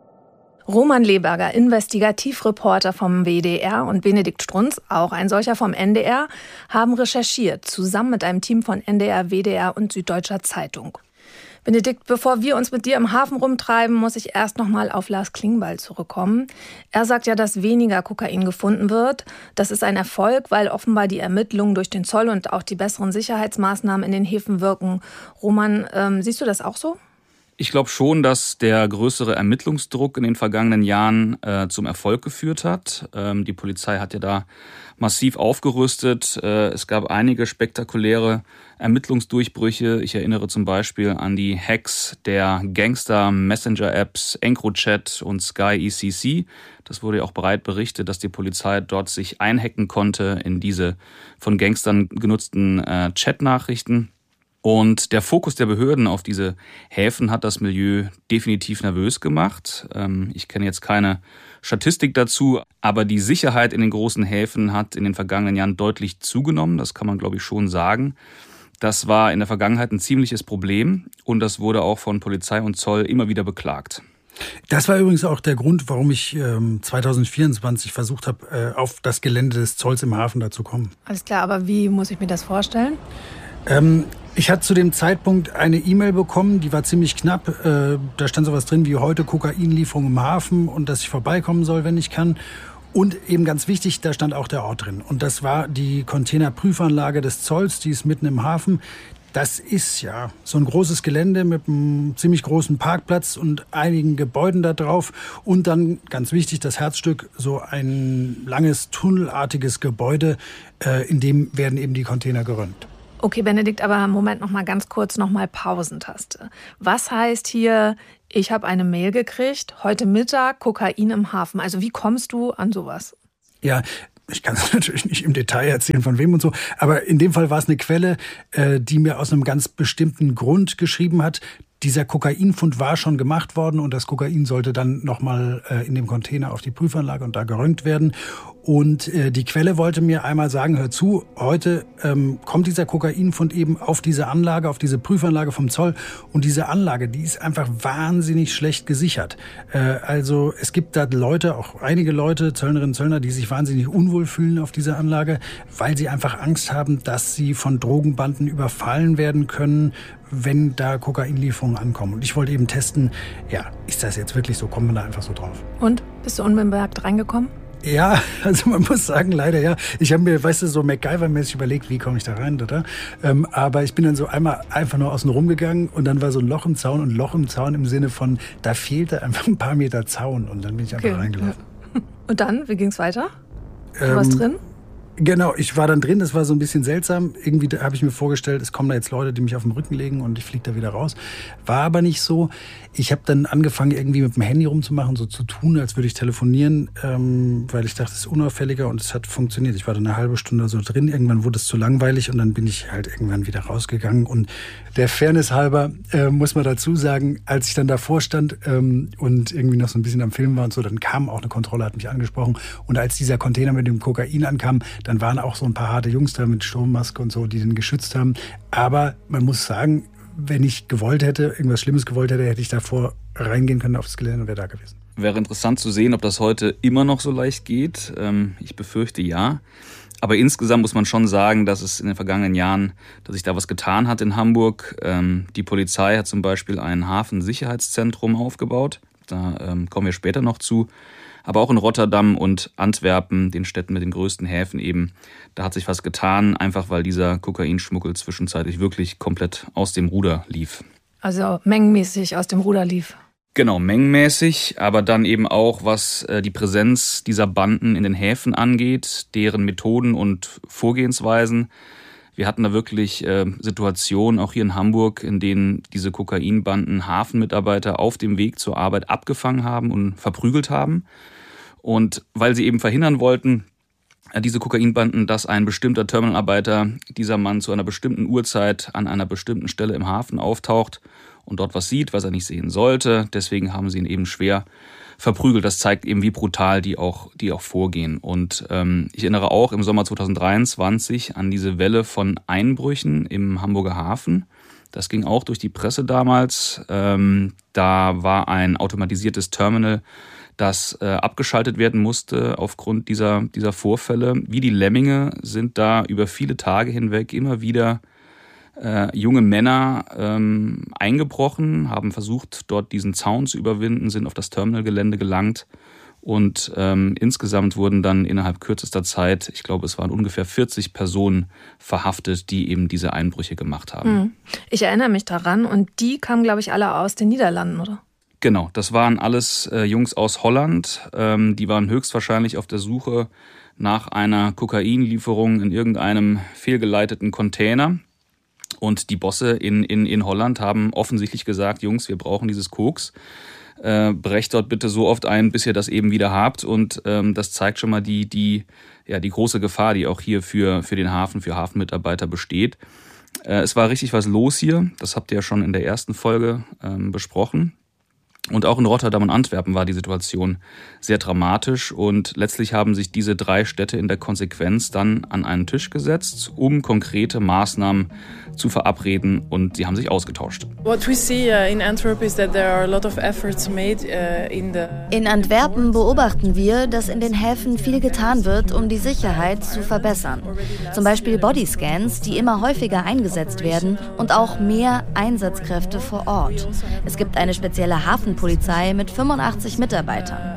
Roman Leberger, Investigativreporter vom W D R, und Benedikt Strunz, auch ein solcher vom N D R, haben recherchiert, zusammen mit einem Team von N D R, W D R und Süddeutscher Zeitung. Benedikt, bevor wir uns mit dir im Hafen rumtreiben, muss ich erst noch mal auf Lars Klingbeil zurückkommen. Er sagt ja, dass weniger Kokain gefunden wird. Das ist ein Erfolg, weil offenbar die Ermittlungen durch den Zoll und auch die besseren Sicherheitsmaßnahmen in den Häfen wirken. Roman, ähm, siehst du das auch so? Ich glaube schon, dass der größere Ermittlungsdruck in den vergangenen Jahren äh, zum Erfolg geführt hat. Ähm, die Polizei hat ja da massiv aufgerüstet. Äh, es gab einige spektakuläre Ermittlungsdurchbrüche. Ich erinnere zum Beispiel an die Hacks der Gangster-Messenger-Apps EncroChat und Sky E C C. Das wurde ja auch breit berichtet, dass die Polizei dort sich einhacken konnte in diese von Gangstern genutzten äh, Chat-Nachrichten. Und der Fokus der Behörden auf diese Häfen hat das Milieu definitiv nervös gemacht. Ich kenne jetzt keine Statistik dazu, aber die Sicherheit in den großen Häfen hat in den vergangenen Jahren deutlich zugenommen. Das kann man, glaube ich, schon sagen. Das war in der Vergangenheit ein ziemliches Problem und das wurde auch von Polizei und Zoll immer wieder beklagt. Das war übrigens auch der Grund, warum ich ähm, zwanzig vierundzwanzig versucht habe, äh, auf das Gelände des Zolls im Hafen da zu kommen. Alles klar, aber wie muss ich mir das vorstellen? Ähm, ich hatte zu dem Zeitpunkt eine E-Mail bekommen, die war ziemlich knapp. Äh, da stand sowas drin wie heute Kokainlieferung im Hafen und dass ich vorbeikommen soll, wenn ich kann. Und eben ganz wichtig, da stand auch der Ort drin. Und das war die Containerprüfanlage des Zolls, die ist mitten im Hafen. Das ist ja so ein großes Gelände mit einem ziemlich großen Parkplatz und einigen Gebäuden da drauf. Und dann, ganz wichtig, das Herzstück, so ein langes, tunnelartiges Gebäude, äh, in dem werden eben die Container geräumt. Okay, Benedikt, aber Moment noch mal ganz kurz, noch mal Pausentaste. Was heißt hier, ich habe eine Mail gekriegt, heute Mittag Kokain im Hafen? Also wie kommst du an sowas? Ja, ich kann es natürlich nicht im Detail erzählen, von wem und so, aber in dem Fall war es eine Quelle, äh, die mir aus einem ganz bestimmten Grund geschrieben hat. Dieser Kokainfund war schon gemacht worden und das Kokain sollte dann nochmal äh, in dem Container auf die Prüfanlage und da geröntgt werden. Und äh, die Quelle wollte mir einmal sagen, hör zu, heute ähm, kommt dieser Kokainfund eben auf diese Anlage, auf diese Prüfanlage vom Zoll. Und diese Anlage, die ist einfach wahnsinnig schlecht gesichert. Äh, also es gibt da Leute, auch einige Leute, Zöllnerinnen und Zöllner, die sich wahnsinnig unwohl fühlen auf dieser Anlage, weil sie einfach Angst haben, dass sie von Drogenbanden überfallen werden können, wenn da Kokainlieferungen ankommen. Und ich wollte eben testen, ja, ist das jetzt wirklich so? Kommt man da einfach so drauf? Und? Bist du unbemerkt reingekommen? Ja, also man muss sagen, leider ja. Ich habe mir, weißt du, so MacGyver-mäßig überlegt, wie komme ich da rein, oder? Ähm, aber ich bin dann so einmal einfach nur außen rumgegangen und dann war so ein Loch im Zaun und Loch im Zaun im Sinne von, da fehlte einfach ein paar Meter Zaun und dann bin ich einfach okay. reingelaufen. Und dann, wie ging's weiter? Du ähm, warst drin? Genau, ich war dann drin, das war so ein bisschen seltsam. Irgendwie habe ich mir vorgestellt, es kommen da jetzt Leute, die mich auf den Rücken legen und ich fliege da wieder raus. War aber nicht so. Ich habe dann angefangen, irgendwie mit dem Handy rumzumachen, so zu tun, als würde ich telefonieren, ähm, weil ich dachte, es ist unauffälliger und es hat funktioniert. Ich war dann eine halbe Stunde so drin, irgendwann wurde es zu langweilig und dann bin ich halt irgendwann wieder rausgegangen. Und der Fairness halber äh, muss man dazu sagen, als ich dann davor stand ähm, und irgendwie noch so ein bisschen am Film war und so, dann kam auch eine Kontrolle, hat mich angesprochen. Und als dieser Container mit dem Kokain ankam, dann waren auch so ein paar harte Jungs da mit Sturmmaske und so, die den geschützt haben. Aber man muss sagen, wenn ich gewollt hätte, irgendwas Schlimmes gewollt hätte, hätte ich davor reingehen können auf das Gelände und wäre da gewesen. Wäre interessant zu sehen, ob das heute immer noch so leicht geht. Ich befürchte ja. Aber insgesamt muss man schon sagen, dass es in den vergangenen Jahren, dass sich da was getan hat in Hamburg. Die Polizei hat zum Beispiel ein Hafensicherheitszentrum aufgebaut. Da kommen wir später noch zu. Aber auch in Rotterdam und Antwerpen, den Städten mit den größten Häfen eben, da hat sich was getan, einfach weil dieser Kokainschmuggel zwischenzeitlich wirklich komplett aus dem Ruder lief. Also mengenmäßig aus dem Ruder lief. Genau, mengenmäßig, aber dann eben auch, was die Präsenz dieser Banden in den Häfen angeht, deren Methoden und Vorgehensweisen. Wir hatten da wirklich äh, Situationen, auch hier in Hamburg, in denen diese Kokainbanden Hafenmitarbeiter auf dem Weg zur Arbeit abgefangen haben und verprügelt haben. Und weil sie eben verhindern wollten, äh, diese Kokainbanden, dass ein bestimmter Terminalarbeiter, dieser Mann zu einer bestimmten Uhrzeit an einer bestimmten Stelle im Hafen auftaucht und dort was sieht, was er nicht sehen sollte. Deswegen haben sie ihn eben schwer verprügelt. Das zeigt eben, wie brutal die auch, die auch vorgehen. Und ähm, ich erinnere auch im Sommer zweitausenddreiundzwanzig an diese Welle von Einbrüchen im Hamburger Hafen. Das ging auch durch die Presse damals. Ähm, da war ein automatisiertes Terminal, das äh, abgeschaltet werden musste aufgrund dieser, dieser Vorfälle. Wie die Lemminge sind da über viele Tage hinweg immer wieder Äh, junge Männer ähm, eingebrochen, haben versucht, dort diesen Zaun zu überwinden, sind auf das Terminalgelände gelangt und ähm, insgesamt wurden dann innerhalb kürzester Zeit, ich glaube, es waren ungefähr vierzig Personen verhaftet, die eben diese Einbrüche gemacht haben. Ich erinnere mich daran und die kamen, glaube ich, alle aus den Niederlanden, oder? Genau, das waren alles äh, Jungs aus Holland, ähm, die waren höchstwahrscheinlich auf der Suche nach einer Kokainlieferung in irgendeinem fehlgeleiteten Container. Und die Bosse in, in, in Holland haben offensichtlich gesagt, Jungs, wir brauchen dieses Koks. Äh, brecht dort bitte so oft ein, bis ihr das eben wieder habt. Und ähm, das zeigt schon mal die, die, ja, die große Gefahr, die auch hier für, für den Hafen, für Hafenmitarbeiter besteht. Äh, es war richtig was los hier. Das habt ihr ja schon in der ersten Folge ähm, besprochen. Und auch in Rotterdam und Antwerpen war die Situation sehr dramatisch und letztlich haben sich diese drei Städte in der Konsequenz dann an einen Tisch gesetzt, um konkrete Maßnahmen zu verabreden und sie haben sich ausgetauscht. In Antwerpen beobachten wir, dass in den Häfen viel getan wird, um die Sicherheit zu verbessern. Zum Beispiel Bodyscans, die immer häufiger eingesetzt werden und auch mehr Einsatzkräfte vor Ort. Es gibt eine spezielle Hafenpolizei mit fünfundachtzig Mitarbeitern.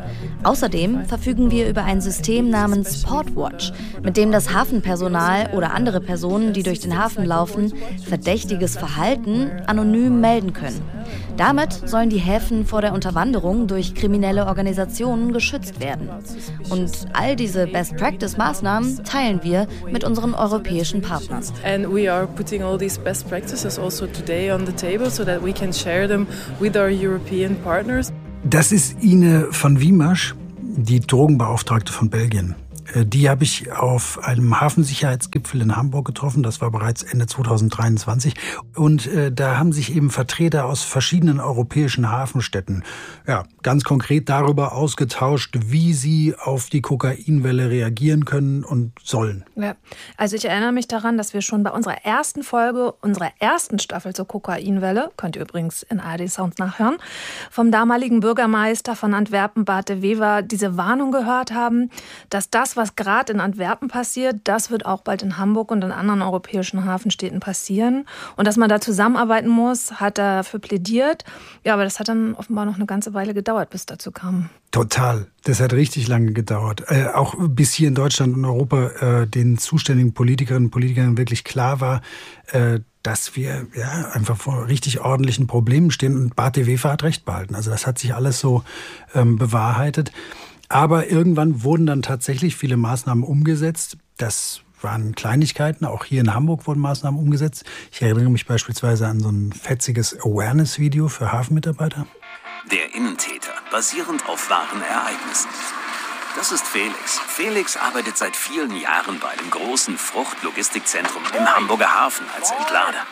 Außerdem verfügen wir über ein System namens Portwatch, mit dem das Hafenpersonal oder andere Personen, die durch den Hafen laufen, verdächtiges Verhalten anonym melden können. Damit sollen die Häfen vor der Unterwanderung durch kriminelle Organisationen geschützt werden. Und all diese Best-Practice-Maßnahmen teilen wir mit unseren europäischen Partnern. And we are putting all these best practices also today on the table so that we can share them with our European partners. Das ist Ine van Wiemasch, die Drogenbeauftragte von Belgien. Die habe ich auf einem Hafensicherheitsgipfel in Hamburg getroffen. Das war bereits Ende zweitausenddreiundzwanzig. Und äh, da haben sich eben Vertreter aus verschiedenen europäischen Hafenstädten ja, ganz konkret darüber ausgetauscht, wie sie auf die Kokainwelle reagieren können und sollen. Ja, also ich erinnere mich daran, dass wir schon bei unserer ersten Folge, unserer ersten Staffel zur Kokainwelle, könnt ihr übrigens in A R D Sounds nachhören, vom damaligen Bürgermeister von Antwerpen, Bart de Wever, diese Warnung gehört haben, dass das, was gerade in Antwerpen passiert, das wird auch bald in Hamburg und in anderen europäischen Hafenstädten passieren. Und dass man da zusammenarbeiten muss, hat er dafür plädiert. Ja, aber das hat dann offenbar noch eine ganze Weile gedauert, bis dazu kam. Total. Das hat richtig lange gedauert. Äh, auch bis hier in Deutschland und Europa äh, den zuständigen Politikerinnen und Politikern wirklich klar war, äh, dass wir ja einfach vor richtig ordentlichen Problemen stehen. Und Bart de Wever hat recht behalten. Also das hat sich alles so ähm, bewahrheitet. Aber irgendwann wurden dann tatsächlich viele Maßnahmen umgesetzt. Das waren Kleinigkeiten. Auch hier in Hamburg wurden Maßnahmen umgesetzt. Ich erinnere mich beispielsweise an so ein fetziges Awareness-Video für Hafenmitarbeiter. Der Innentäter, basierend auf wahren Ereignissen. Das ist Felix. Felix arbeitet seit vielen Jahren bei einem großen Fruchtlogistikzentrum im Hamburger Hafen als Entlader.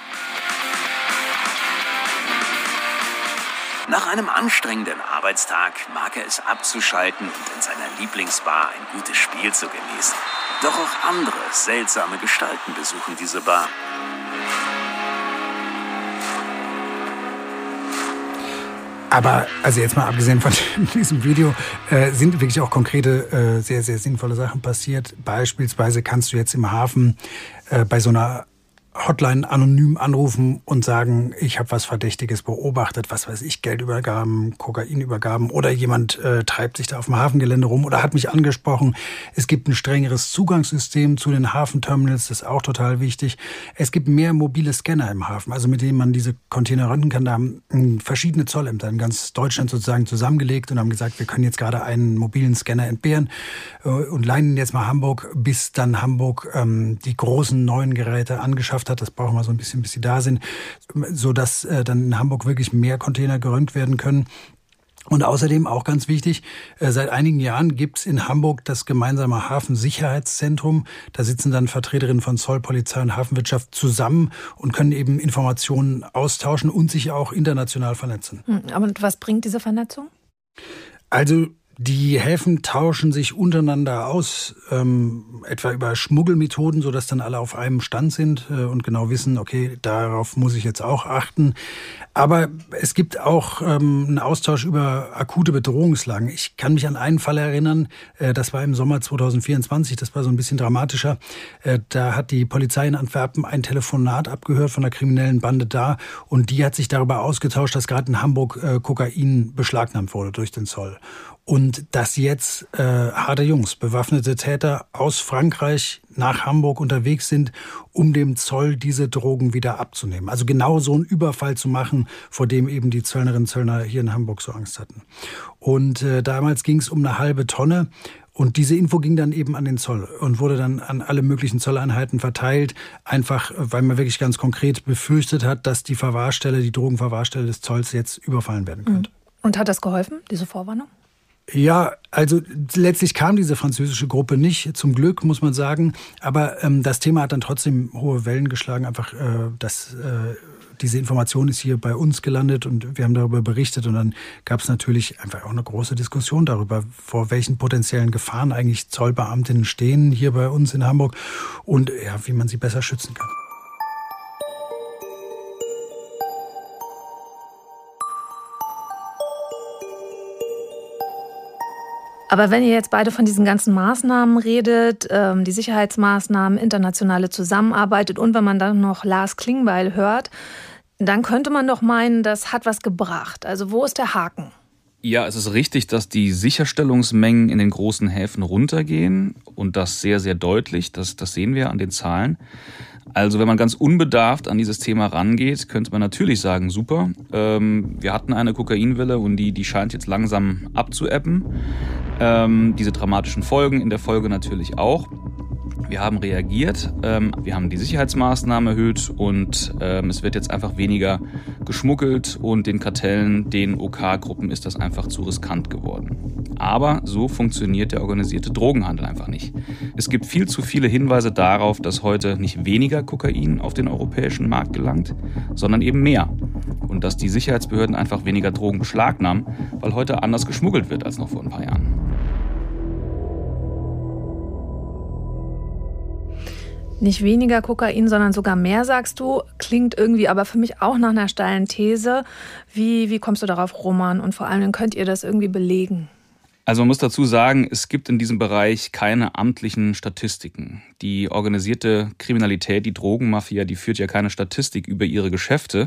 Nach einem anstrengenden Arbeitstag mag er es abzuschalten und in seiner Lieblingsbar ein gutes Spiel zu genießen. Doch auch andere seltsame Gestalten besuchen diese Bar. Aber, also jetzt mal abgesehen von diesem Video, äh, sind wirklich auch konkrete, äh, sehr, sehr sinnvolle Sachen passiert. Beispielsweise kannst du jetzt im Hafen äh, bei so einer Hotline anonym anrufen und sagen, ich habe was Verdächtiges beobachtet, was weiß ich, Geldübergaben, Kokainübergaben oder jemand äh, treibt sich da auf dem Hafengelände rum oder hat mich angesprochen. Es gibt ein strengeres Zugangssystem zu den Hafenterminals, das ist auch total wichtig. Es gibt mehr mobile Scanner im Hafen, also mit denen man diese Container röntgen kann. Da haben äh, verschiedene Zollämter in ganz Deutschland sozusagen zusammengelegt und haben gesagt, wir können jetzt gerade einen mobilen Scanner entbehren äh, und leihen jetzt mal Hamburg, bis dann Hamburg ähm, die großen neuen Geräte angeschafft hat. Das brauchen wir so ein bisschen, bis sie da sind, sodass äh, dann in Hamburg wirklich mehr Container geröntgt werden können. Und außerdem auch ganz wichtig, äh, seit einigen Jahren gibt's in Hamburg das gemeinsame Hafensicherheitszentrum. Da sitzen dann Vertreterinnen von Zoll, Polizei und Hafenwirtschaft zusammen und können eben Informationen austauschen und sich auch international vernetzen. Aber was bringt diese Vernetzung? Also die Häfen tauschen sich untereinander aus, ähm, etwa über Schmuggelmethoden, sodass dann alle auf einem Stand sind äh, und genau wissen, okay, darauf muss ich jetzt auch achten. Aber es gibt auch ähm, einen Austausch über akute Bedrohungslagen. Ich kann mich an einen Fall erinnern, äh, das war im Sommer zweitausendvierundzwanzig, das war so ein bisschen dramatischer. Äh, da hat die Polizei in Antwerpen ein Telefonat abgehört von einer kriminellen Bande da und die hat sich darüber ausgetauscht, dass gerade in Hamburg äh, Kokain beschlagnahmt wurde durch den Zoll. Und dass jetzt äh, harte Jungs, bewaffnete Täter aus Frankreich nach Hamburg unterwegs sind, um dem Zoll diese Drogen wieder abzunehmen. Also genau so einen Überfall zu machen, vor dem eben die Zöllnerinnen und Zöllner hier in Hamburg so Angst hatten. Und äh, damals ging es um eine halbe Tonne. Und diese Info ging dann eben an den Zoll und wurde dann an alle möglichen Zolleinheiten verteilt, einfach weil man wirklich ganz konkret befürchtet hat, dass die Verwahrstelle, die Drogenverwahrstelle des Zolls jetzt überfallen werden könnte. Und hat das geholfen, diese Vorwarnung? Ja, also letztlich kam diese französische Gruppe nicht, zum Glück, muss man sagen. Aber ähm, das Thema hat dann trotzdem hohe Wellen geschlagen. Einfach, äh, dass äh, diese Information ist hier bei uns gelandet und wir haben darüber berichtet. Und dann gab es natürlich einfach auch eine große Diskussion darüber, vor welchen potenziellen Gefahren eigentlich Zollbeamtinnen stehen hier bei uns in Hamburg und ja, wie man sie besser schützen kann. Aber wenn ihr jetzt beide von diesen ganzen Maßnahmen redet, ähm, die Sicherheitsmaßnahmen, internationale Zusammenarbeit und wenn man dann noch Lars Klingbeil hört, dann könnte man doch meinen, das hat was gebracht. Also wo ist der Haken? Ja, es ist richtig, dass die Sicherstellungsmengen in den großen Häfen runtergehen und das sehr, sehr deutlich. Das, das sehen wir an den Zahlen. Also wenn man ganz unbedarft an dieses Thema rangeht, könnte man natürlich sagen, super, ähm, wir hatten eine Kokainwelle und die, die scheint jetzt langsam abzuebben. Ähm, diese dramatischen Folgen in der Folge natürlich auch. Wir haben reagiert, ähm, wir haben die Sicherheitsmaßnahmen erhöht und ähm, es wird jetzt einfach weniger geschmuggelt und den Kartellen, den OK-Gruppen ist das einfach zu riskant geworden. Aber so funktioniert der organisierte Drogenhandel einfach nicht. Es gibt viel zu viele Hinweise darauf, dass heute nicht weniger Kokain auf den europäischen Markt gelangt, sondern eben mehr. Und dass die Sicherheitsbehörden einfach weniger Drogen beschlagnahmen, weil heute anders geschmuggelt wird als noch vor ein paar Jahren. Nicht weniger Kokain, sondern sogar mehr, sagst du. Klingt irgendwie aber für mich auch nach einer steilen These. Wie, wie kommst du darauf, Roman? Und vor allem, könnt ihr das irgendwie belegen? Also man muss dazu sagen, es gibt in diesem Bereich keine amtlichen Statistiken. Die organisierte Kriminalität, die Drogenmafia, die führt ja keine Statistik über ihre Geschäfte,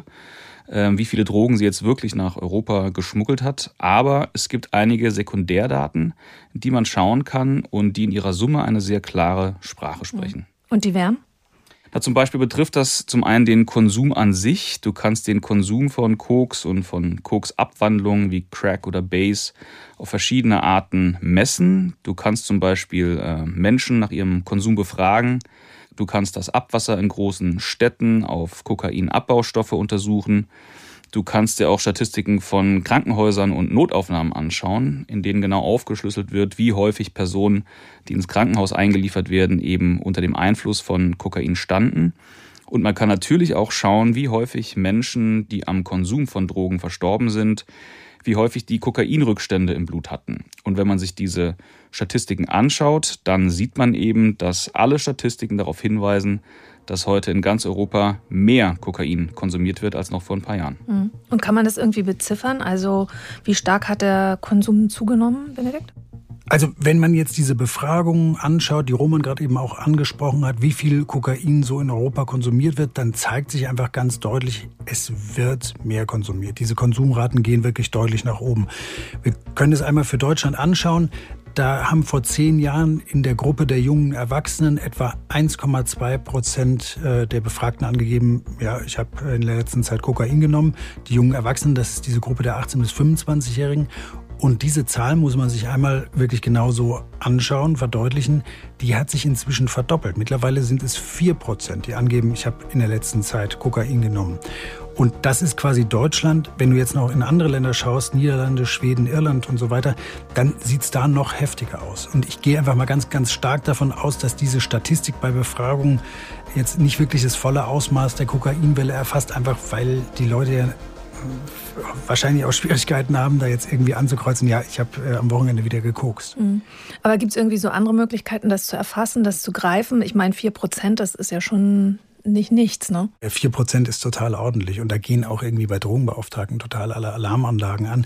wie viele Drogen sie jetzt wirklich nach Europa geschmuggelt hat. Aber es gibt einige Sekundärdaten, die man schauen kann und die in ihrer Summe eine sehr klare Sprache sprechen. Und die wären? Na, zum Beispiel betrifft das zum einen den Konsum an sich. Du kannst den Konsum von Koks und von Koksabwandlungen wie Crack oder Base auf verschiedene Arten messen. Du kannst zum Beispiel äh, Menschen nach ihrem Konsum befragen. Du kannst das Abwasser in großen Städten auf Kokainabbbaustoffe untersuchen. Du kannst dir auch Statistiken von Krankenhäusern und Notaufnahmen anschauen, in denen genau aufgeschlüsselt wird, wie häufig Personen, die ins Krankenhaus eingeliefert werden, eben unter dem Einfluss von Kokain standen. Und man kann natürlich auch schauen, wie häufig Menschen, die am Konsum von Drogen verstorben sind, wie häufig die Kokainrückstände im Blut hatten. Und wenn man sich diese Statistiken anschaut, dann sieht man eben, dass alle Statistiken darauf hinweisen, dass heute in ganz Europa mehr Kokain konsumiert wird als noch vor ein paar Jahren. Und kann man das irgendwie beziffern? Also wie stark hat der Konsum zugenommen, Benedikt? Also wenn man jetzt diese Befragungen anschaut, die Roman gerade eben auch angesprochen hat, wie viel Kokain so in Europa konsumiert wird, dann zeigt sich einfach ganz deutlich, es wird mehr konsumiert. Diese Konsumraten gehen wirklich deutlich nach oben. Wir können es einmal für Deutschland anschauen. Da haben vor zehn Jahren in der Gruppe der jungen Erwachsenen etwa eins Komma zwei Prozent der Befragten angegeben, ja, ich habe in der letzten Zeit Kokain genommen. Die jungen Erwachsenen, das ist diese Gruppe der achtzehn- bis fünfundzwanzigjährigen. Und diese Zahl muss man sich einmal wirklich genauso anschauen, verdeutlichen. Die hat sich inzwischen verdoppelt. Mittlerweile sind es vier Prozent, die angeben, ich habe in der letzten Zeit Kokain genommen. Und das ist quasi Deutschland. Wenn du jetzt noch in andere Länder schaust, Niederlande, Schweden, Irland und so weiter, dann sieht's da noch heftiger aus. Und ich gehe einfach mal ganz, ganz stark davon aus, dass diese Statistik bei Befragungen jetzt nicht wirklich das volle Ausmaß der Kokainwelle erfasst, einfach weil die Leute ja wahrscheinlich auch Schwierigkeiten haben, da jetzt irgendwie anzukreuzen, ja, ich habe äh, am Wochenende wieder gekokst. Mhm. Aber gibt es irgendwie so andere Möglichkeiten, das zu erfassen, das zu greifen? Ich meine, vier Prozent, das ist ja schon nicht nichts, ne? vier Prozent ist total ordentlich und da gehen auch irgendwie bei Drogenbeauftragten total alle Alarmanlagen an.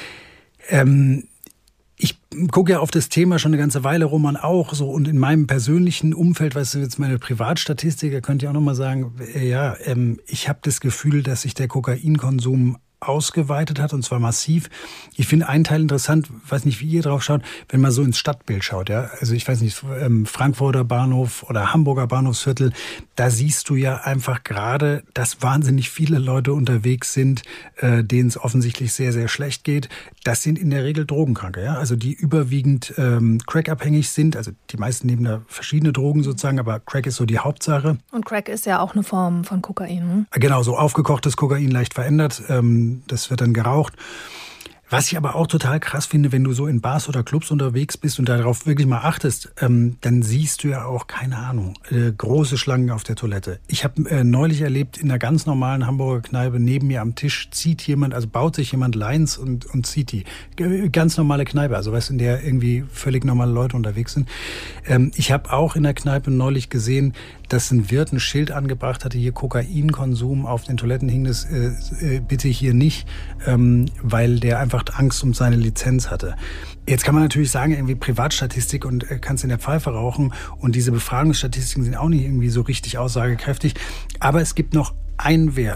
Ähm, ich gucke ja auf das Thema schon eine ganze Weile, Roman auch, so, und in meinem persönlichen Umfeld, weißt du, jetzt meine Privatstatistik, da könnt ihr auch nochmal sagen, ja, ähm, ich habe das Gefühl, dass sich der Kokainkonsum ausgeweitet hat, und zwar massiv. Ich finde einen Teil interessant, weiß nicht, wie ihr drauf schaut, wenn man so ins Stadtbild schaut, ja, also ich weiß nicht, Frankfurter Bahnhof oder Hamburger Bahnhofsviertel, da siehst du ja einfach gerade, dass wahnsinnig viele Leute unterwegs sind, äh, denen es offensichtlich sehr, sehr schlecht geht. Das sind in der Regel Drogenkranke, ja, also die überwiegend ähm, crackabhängig sind, also die meisten nehmen da verschiedene Drogen sozusagen, aber Crack ist so die Hauptsache. Und Crack ist ja auch eine Form von Kokain, ne? Genau, so aufgekochtes Kokain, leicht verändert, ähm, das wird dann geraucht. Was ich aber auch total krass finde, wenn du so in Bars oder Clubs unterwegs bist und darauf wirklich mal achtest, ähm, dann siehst du ja auch, keine Ahnung, äh, große Schlangen auf der Toilette. Ich habe äh, neulich erlebt, in einer ganz normalen Hamburger Kneipe, neben mir am Tisch zieht jemand, also baut sich jemand Lines und, und zieht die. G- ganz normale Kneipe, also weißt du, in der irgendwie völlig normale Leute unterwegs sind. Ähm, ich habe auch in der Kneipe neulich gesehen, dass ein Wirt ein Schild angebracht hatte, hier Kokainkonsum, auf den Toiletten hing das äh, äh, bitte hier nicht, ähm, weil der einfach Angst um seine Lizenz hatte. Jetzt kann man natürlich sagen, irgendwie Privatstatistik und äh, kannst in der Pfeife rauchen, und diese Befragungsstatistiken sind auch nicht irgendwie so richtig aussagekräftig. Aber es gibt noch einen Wert,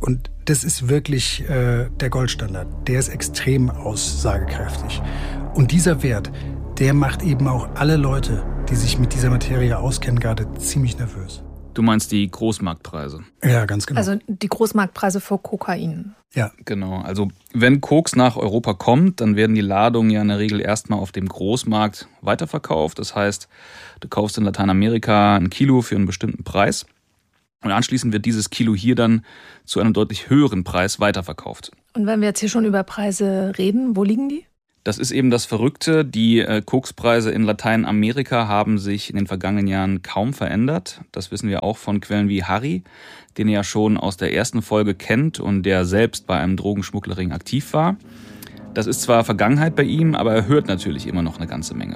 Und das ist wirklich äh, der Goldstandard. Der ist extrem aussagekräftig. Und dieser Wert, der macht eben auch alle Leute, die sich mit dieser Materie auskennen, gerade ziemlich nervös. Du meinst die Großmarktpreise? Ja, ganz genau. Also die Großmarktpreise für Kokain. Ja. Genau. Also wenn Koks nach Europa kommt, dann werden die Ladungen ja in der Regel erstmal auf dem Großmarkt weiterverkauft. Das heißt, du kaufst in Lateinamerika ein Kilo für einen bestimmten Preis. Und anschließend wird dieses Kilo hier dann zu einem deutlich höheren Preis weiterverkauft. Und wenn wir jetzt hier schon über Preise reden, wo liegen die? Das ist eben das Verrückte. Die äh, Kokspreise in Lateinamerika haben sich in den vergangenen Jahren kaum verändert. Das wissen wir auch von Quellen wie Harry, den ihr ja schon aus der ersten Folge kennt und der selbst bei einem Drogenschmugglerring aktiv war. Das ist zwar Vergangenheit bei ihm, aber er hört natürlich immer noch eine ganze Menge.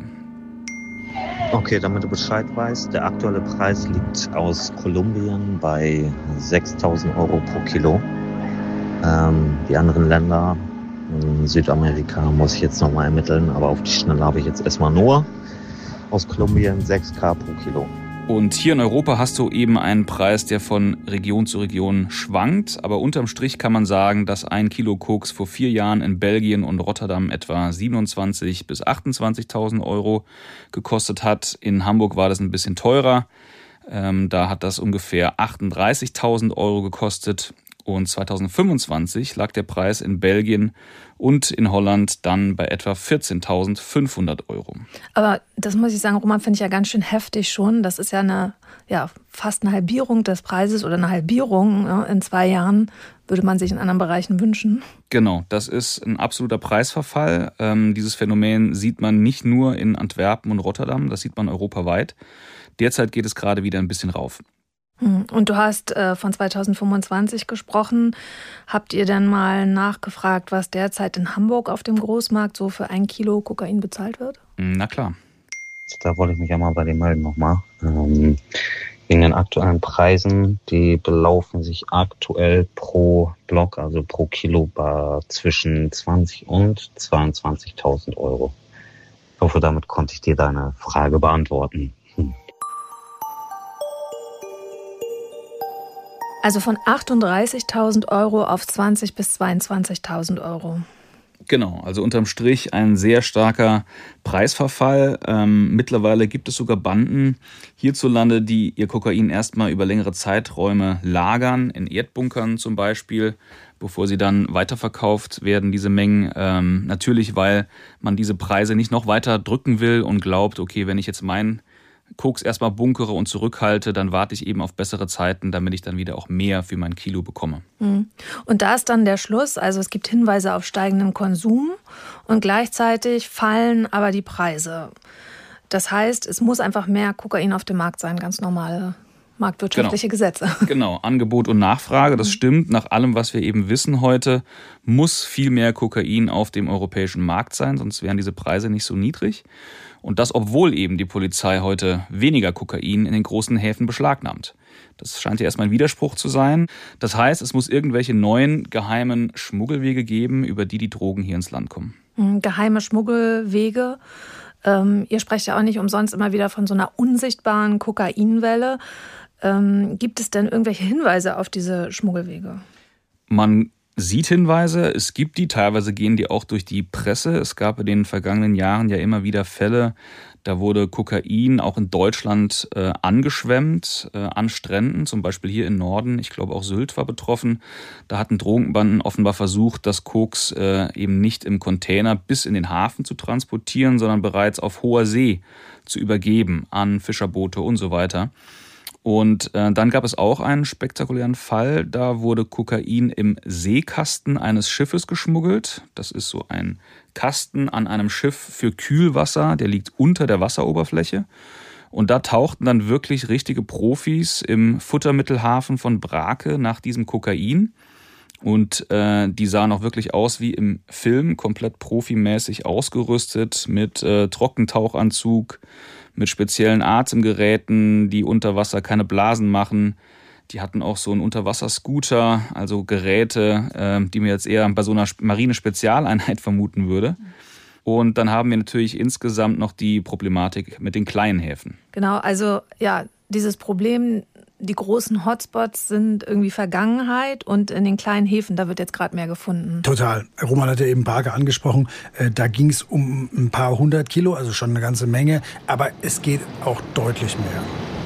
Okay, damit du Bescheid weißt, der aktuelle Preis liegt aus Kolumbien bei sechstausend Euro pro Kilo. Ähm, die anderen Länder in Südamerika muss ich jetzt nochmal ermitteln, aber auf die Schnelle habe ich jetzt erstmal nur aus Kolumbien sechstausend pro Kilo. Und hier in Europa hast du eben einen Preis, der von Region zu Region schwankt. Aber unterm Strich kann man sagen, dass ein Kilo Koks vor vier Jahren in Belgien und Rotterdam etwa siebenundzwanzigtausend bis achtundzwanzigtausend Euro gekostet hat. In Hamburg war das ein bisschen teurer. Ähm, da hat das ungefähr achtunddreißigtausend Euro gekostet. Und zweitausendfünfundzwanzig lag der Preis in Belgien und in Holland dann bei etwa vierzehntausendfünfhundert Euro. Aber das muss ich sagen, Roman, finde ich ja ganz schön heftig schon. Das ist ja eine, ja, fast eine Halbierung des Preises oder eine Halbierung, ja, in zwei Jahren. Würde man sich in anderen Bereichen wünschen. Genau, das ist ein absoluter Preisverfall. Ähm, dieses Phänomen sieht man nicht nur in Antwerpen und Rotterdam, das sieht man europaweit. Derzeit geht es gerade wieder ein bisschen rauf. Und du hast äh, von zweitausendfünfundzwanzig gesprochen. Habt ihr denn mal nachgefragt, was derzeit in Hamburg auf dem Großmarkt so für ein Kilo Kokain bezahlt wird? Na klar. Da wollte ich mich ja mal bei dir melden nochmal. Ähm, wegen den aktuellen Preisen, die belaufen sich aktuell pro Block, also pro Kilo bei zwischen zwanzig und zweiundzwanzigtausend Euro. Ich hoffe, damit konnte ich dir deine Frage beantworten. Hm. Also von achtunddreißigtausend Euro auf zwanzigtausend bis zweiundzwanzigtausend Euro. Genau, also unterm Strich ein sehr starker Preisverfall. Ähm, mittlerweile gibt es sogar Banden hierzulande, die ihr Kokain erstmal über längere Zeiträume lagern, in Erdbunkern zum Beispiel, bevor sie dann weiterverkauft werden, diese Mengen. Ähm, natürlich, weil man diese Preise nicht noch weiter drücken will und glaubt, okay, wenn ich jetzt meinen Koks erstmal bunkere und zurückhalte, dann warte ich eben auf bessere Zeiten, damit ich dann wieder auch mehr für mein Kilo bekomme. Und da ist dann der Schluss, also es gibt Hinweise auf steigenden Konsum und gleichzeitig fallen aber die Preise. Das heißt, es muss einfach mehr Kokain auf dem Markt sein, ganz normale marktwirtschaftliche genau. Gesetze. Genau, Angebot und Nachfrage, das stimmt. Nach allem, was wir eben wissen heute, muss viel mehr Kokain auf dem europäischen Markt sein, sonst wären diese Preise nicht so niedrig. Und das, obwohl eben die Polizei heute weniger Kokain in den großen Häfen beschlagnahmt. Das scheint ja erstmal ein Widerspruch zu sein. Das heißt, es muss irgendwelche neuen geheimen Schmuggelwege geben, über die die Drogen hier ins Land kommen. Geheime Schmuggelwege. Ähm, ihr sprecht ja auch nicht umsonst immer wieder von so einer unsichtbaren Kokainwelle. Ähm, gibt es denn irgendwelche Hinweise auf diese Schmuggelwege? Man sieht Hinweise, es gibt die, teilweise gehen die auch durch die Presse. Es gab in den vergangenen Jahren ja immer wieder Fälle, da wurde Kokain auch in Deutschland äh, angeschwemmt, äh, an Stränden, zum Beispiel hier im Norden, ich glaube auch Sylt war betroffen. Da hatten Drogenbanden offenbar versucht, das Koks äh, eben nicht im Container bis in den Hafen zu transportieren, sondern bereits auf hoher See zu übergeben an Fischerboote und so weiter. Und äh, dann gab es auch einen spektakulären Fall, da wurde Kokain im Seekasten eines Schiffes geschmuggelt. Das ist so ein Kasten an einem Schiff für Kühlwasser, der liegt unter der Wasseroberfläche. Und da tauchten dann wirklich richtige Profis im Futtermittelhafen von Brake nach diesem Kokain. Und äh, die sahen auch wirklich aus wie im Film, komplett profimäßig ausgerüstet mit äh, Trockentauchanzug, mit speziellen Atemgeräten, die unter Wasser keine Blasen machen. Die hatten auch so einen Unterwasserscooter, also Geräte, äh, die mir jetzt eher bei so einer Marine-Spezialeinheit vermuten würde. Und dann haben wir natürlich insgesamt noch die Problematik mit den kleinen Häfen. Genau, also ja, dieses Problem, die großen Hotspots sind irgendwie Vergangenheit und in den kleinen Häfen, da wird jetzt gerade mehr gefunden. Total. Roman hat ja eben Barge angesprochen. Da ging es um ein paar hundert Kilo, also schon eine ganze Menge. Aber es geht auch deutlich mehr.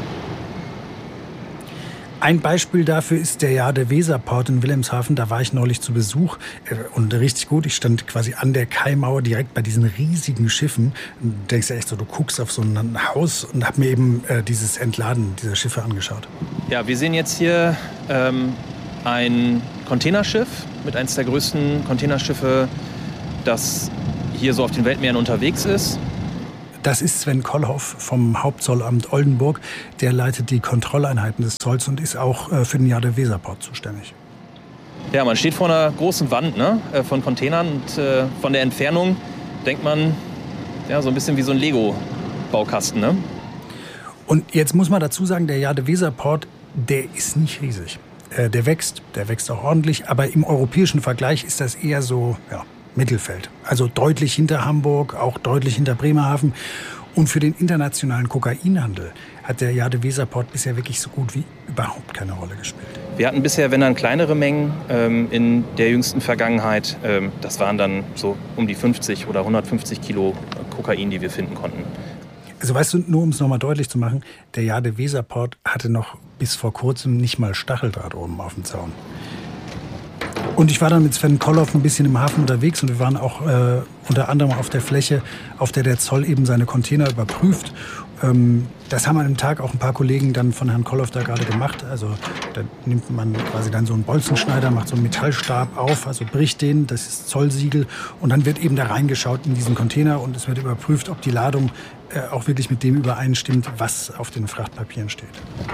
Ein Beispiel dafür ist der Jade-Weser-Port in Wilhelmshaven. Da war ich neulich zu Besuch und richtig gut. Ich stand quasi an der Kaimauer direkt bei diesen riesigen Schiffen. Du denkst ja echt so, du guckst auf so ein Haus und hab mir eben äh, dieses Entladen dieser Schiffe angeschaut. Ja, wir sehen jetzt hier ähm, ein Containerschiff mit eines der größten Containerschiffe, das hier so auf den Weltmeeren unterwegs ist. Das ist Sven Kollhoff vom Hauptzollamt Oldenburg. Der leitet die Kontrolleinheiten des Zolls und ist auch für den Jade-Weser-Port zuständig. Ja, man steht vor einer großen Wand, ne, von Containern und äh, von der Entfernung denkt man, ja, so ein bisschen wie so ein Lego-Baukasten, ne? Und jetzt muss man dazu sagen, der Jade-Weser-Port, der ist nicht riesig. Äh, der wächst, der wächst auch ordentlich, aber im europäischen Vergleich ist das eher so, ja, Mittelfeld. Also deutlich hinter Hamburg, auch deutlich hinter Bremerhaven. Und für den internationalen Kokainhandel hat der Jade-Weser-Port bisher wirklich so gut wie überhaupt keine Rolle gespielt. Wir hatten bisher, wenn dann kleinere Mengen ähm, in der jüngsten Vergangenheit. Ähm, das waren dann so um die fünfzig oder hundertfünfzig Kilo Kokain, die wir finden konnten. Also weißt du, nur um es nochmal deutlich zu machen, der Jade-Weser-Port hatte noch bis vor kurzem nicht mal Stacheldraht oben auf dem Zaun. Und ich war dann mit Sven Kollhoff ein bisschen im Hafen unterwegs und wir waren auch äh, unter anderem auf der Fläche, auf der der Zoll eben seine Container überprüft. Ähm, das haben an dem Tag auch ein paar Kollegen dann von Herrn Kollhoff da gerade gemacht. Also da nimmt man quasi dann so einen Bolzenschneider, macht so einen Metallstab auf, also bricht den, das ist Zollsiegel. Und dann wird eben da reingeschaut in diesen Container und es wird überprüft, ob die Ladung äh, auch wirklich mit dem übereinstimmt, was auf den Frachtpapieren steht.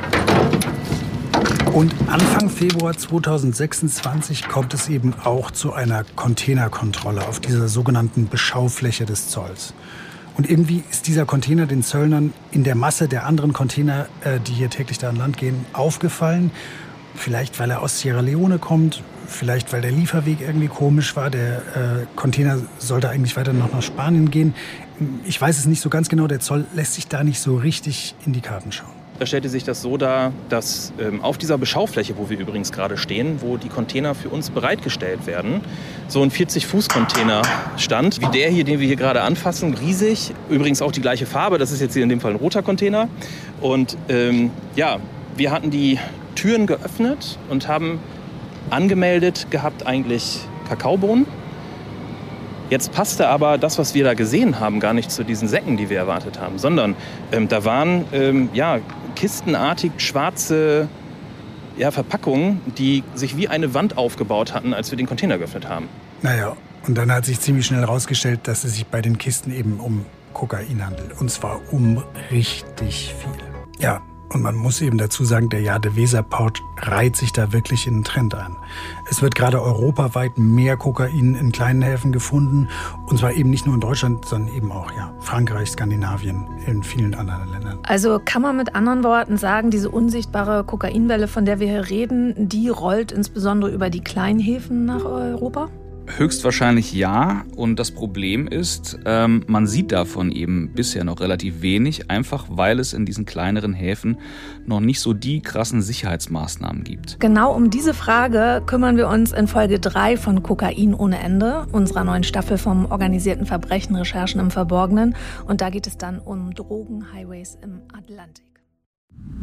Und Anfang Februar zweitausendsechsundzwanzig kommt es eben auch zu einer Containerkontrolle auf dieser sogenannten Beschaufläche des Zolls. Und irgendwie ist dieser Container den Zöllnern in der Masse der anderen Container, die hier täglich da an Land gehen, aufgefallen. Vielleicht, weil er aus Sierra Leone kommt, vielleicht, weil der Lieferweg irgendwie komisch war. Der äh, Container sollte eigentlich weiter noch nach Spanien gehen. Ich weiß es nicht so ganz genau, der Zoll lässt sich da nicht so richtig in die Karten schauen. Da stellte sich das so dar, dass ähm, auf dieser Beschaufläche, wo wir übrigens gerade stehen, wo die Container für uns bereitgestellt werden, so ein vierzig-Fuß-Container stand, wie der hier, den wir hier gerade anfassen, riesig. Übrigens auch die gleiche Farbe, das ist jetzt hier in dem Fall ein roter Container. Und ähm, ja, wir hatten die Türen geöffnet und haben angemeldet gehabt eigentlich Kakaobohnen. Jetzt passte aber das, was wir da gesehen haben, gar nicht zu diesen Säcken, die wir erwartet haben, sondern ähm, da waren ähm, ja, kistenartig schwarze ja, Verpackungen, die sich wie eine Wand aufgebaut hatten, als wir den Container geöffnet haben. Naja, und dann hat sich ziemlich schnell herausgestellt, dass es sich bei den Kisten eben um Kokain handelt. Und zwar um richtig viel. Ja, und man muss eben dazu sagen, der Jade-Weser-Port reiht sich da wirklich in einen Trend ein. Es wird gerade europaweit mehr Kokain in kleinen Häfen gefunden. Und zwar eben nicht nur in Deutschland, sondern eben auch ja, Frankreich, Skandinavien, in vielen anderen Ländern. Also kann man mit anderen Worten sagen, diese unsichtbare Kokainwelle, von der wir hier reden, die rollt insbesondere über die kleinen Häfen nach Europa? Höchstwahrscheinlich ja. Und das Problem ist, ähm, man sieht davon eben bisher noch relativ wenig, einfach weil es in diesen kleineren Häfen noch nicht so die krassen Sicherheitsmaßnahmen gibt. Genau um diese Frage kümmern wir uns in Folge drei von Kokain ohne Ende, unserer neuen Staffel vom organisierten Verbrechen, Recherchen im Verborgenen. Und da geht es dann um Drogenhighways im Atlantik.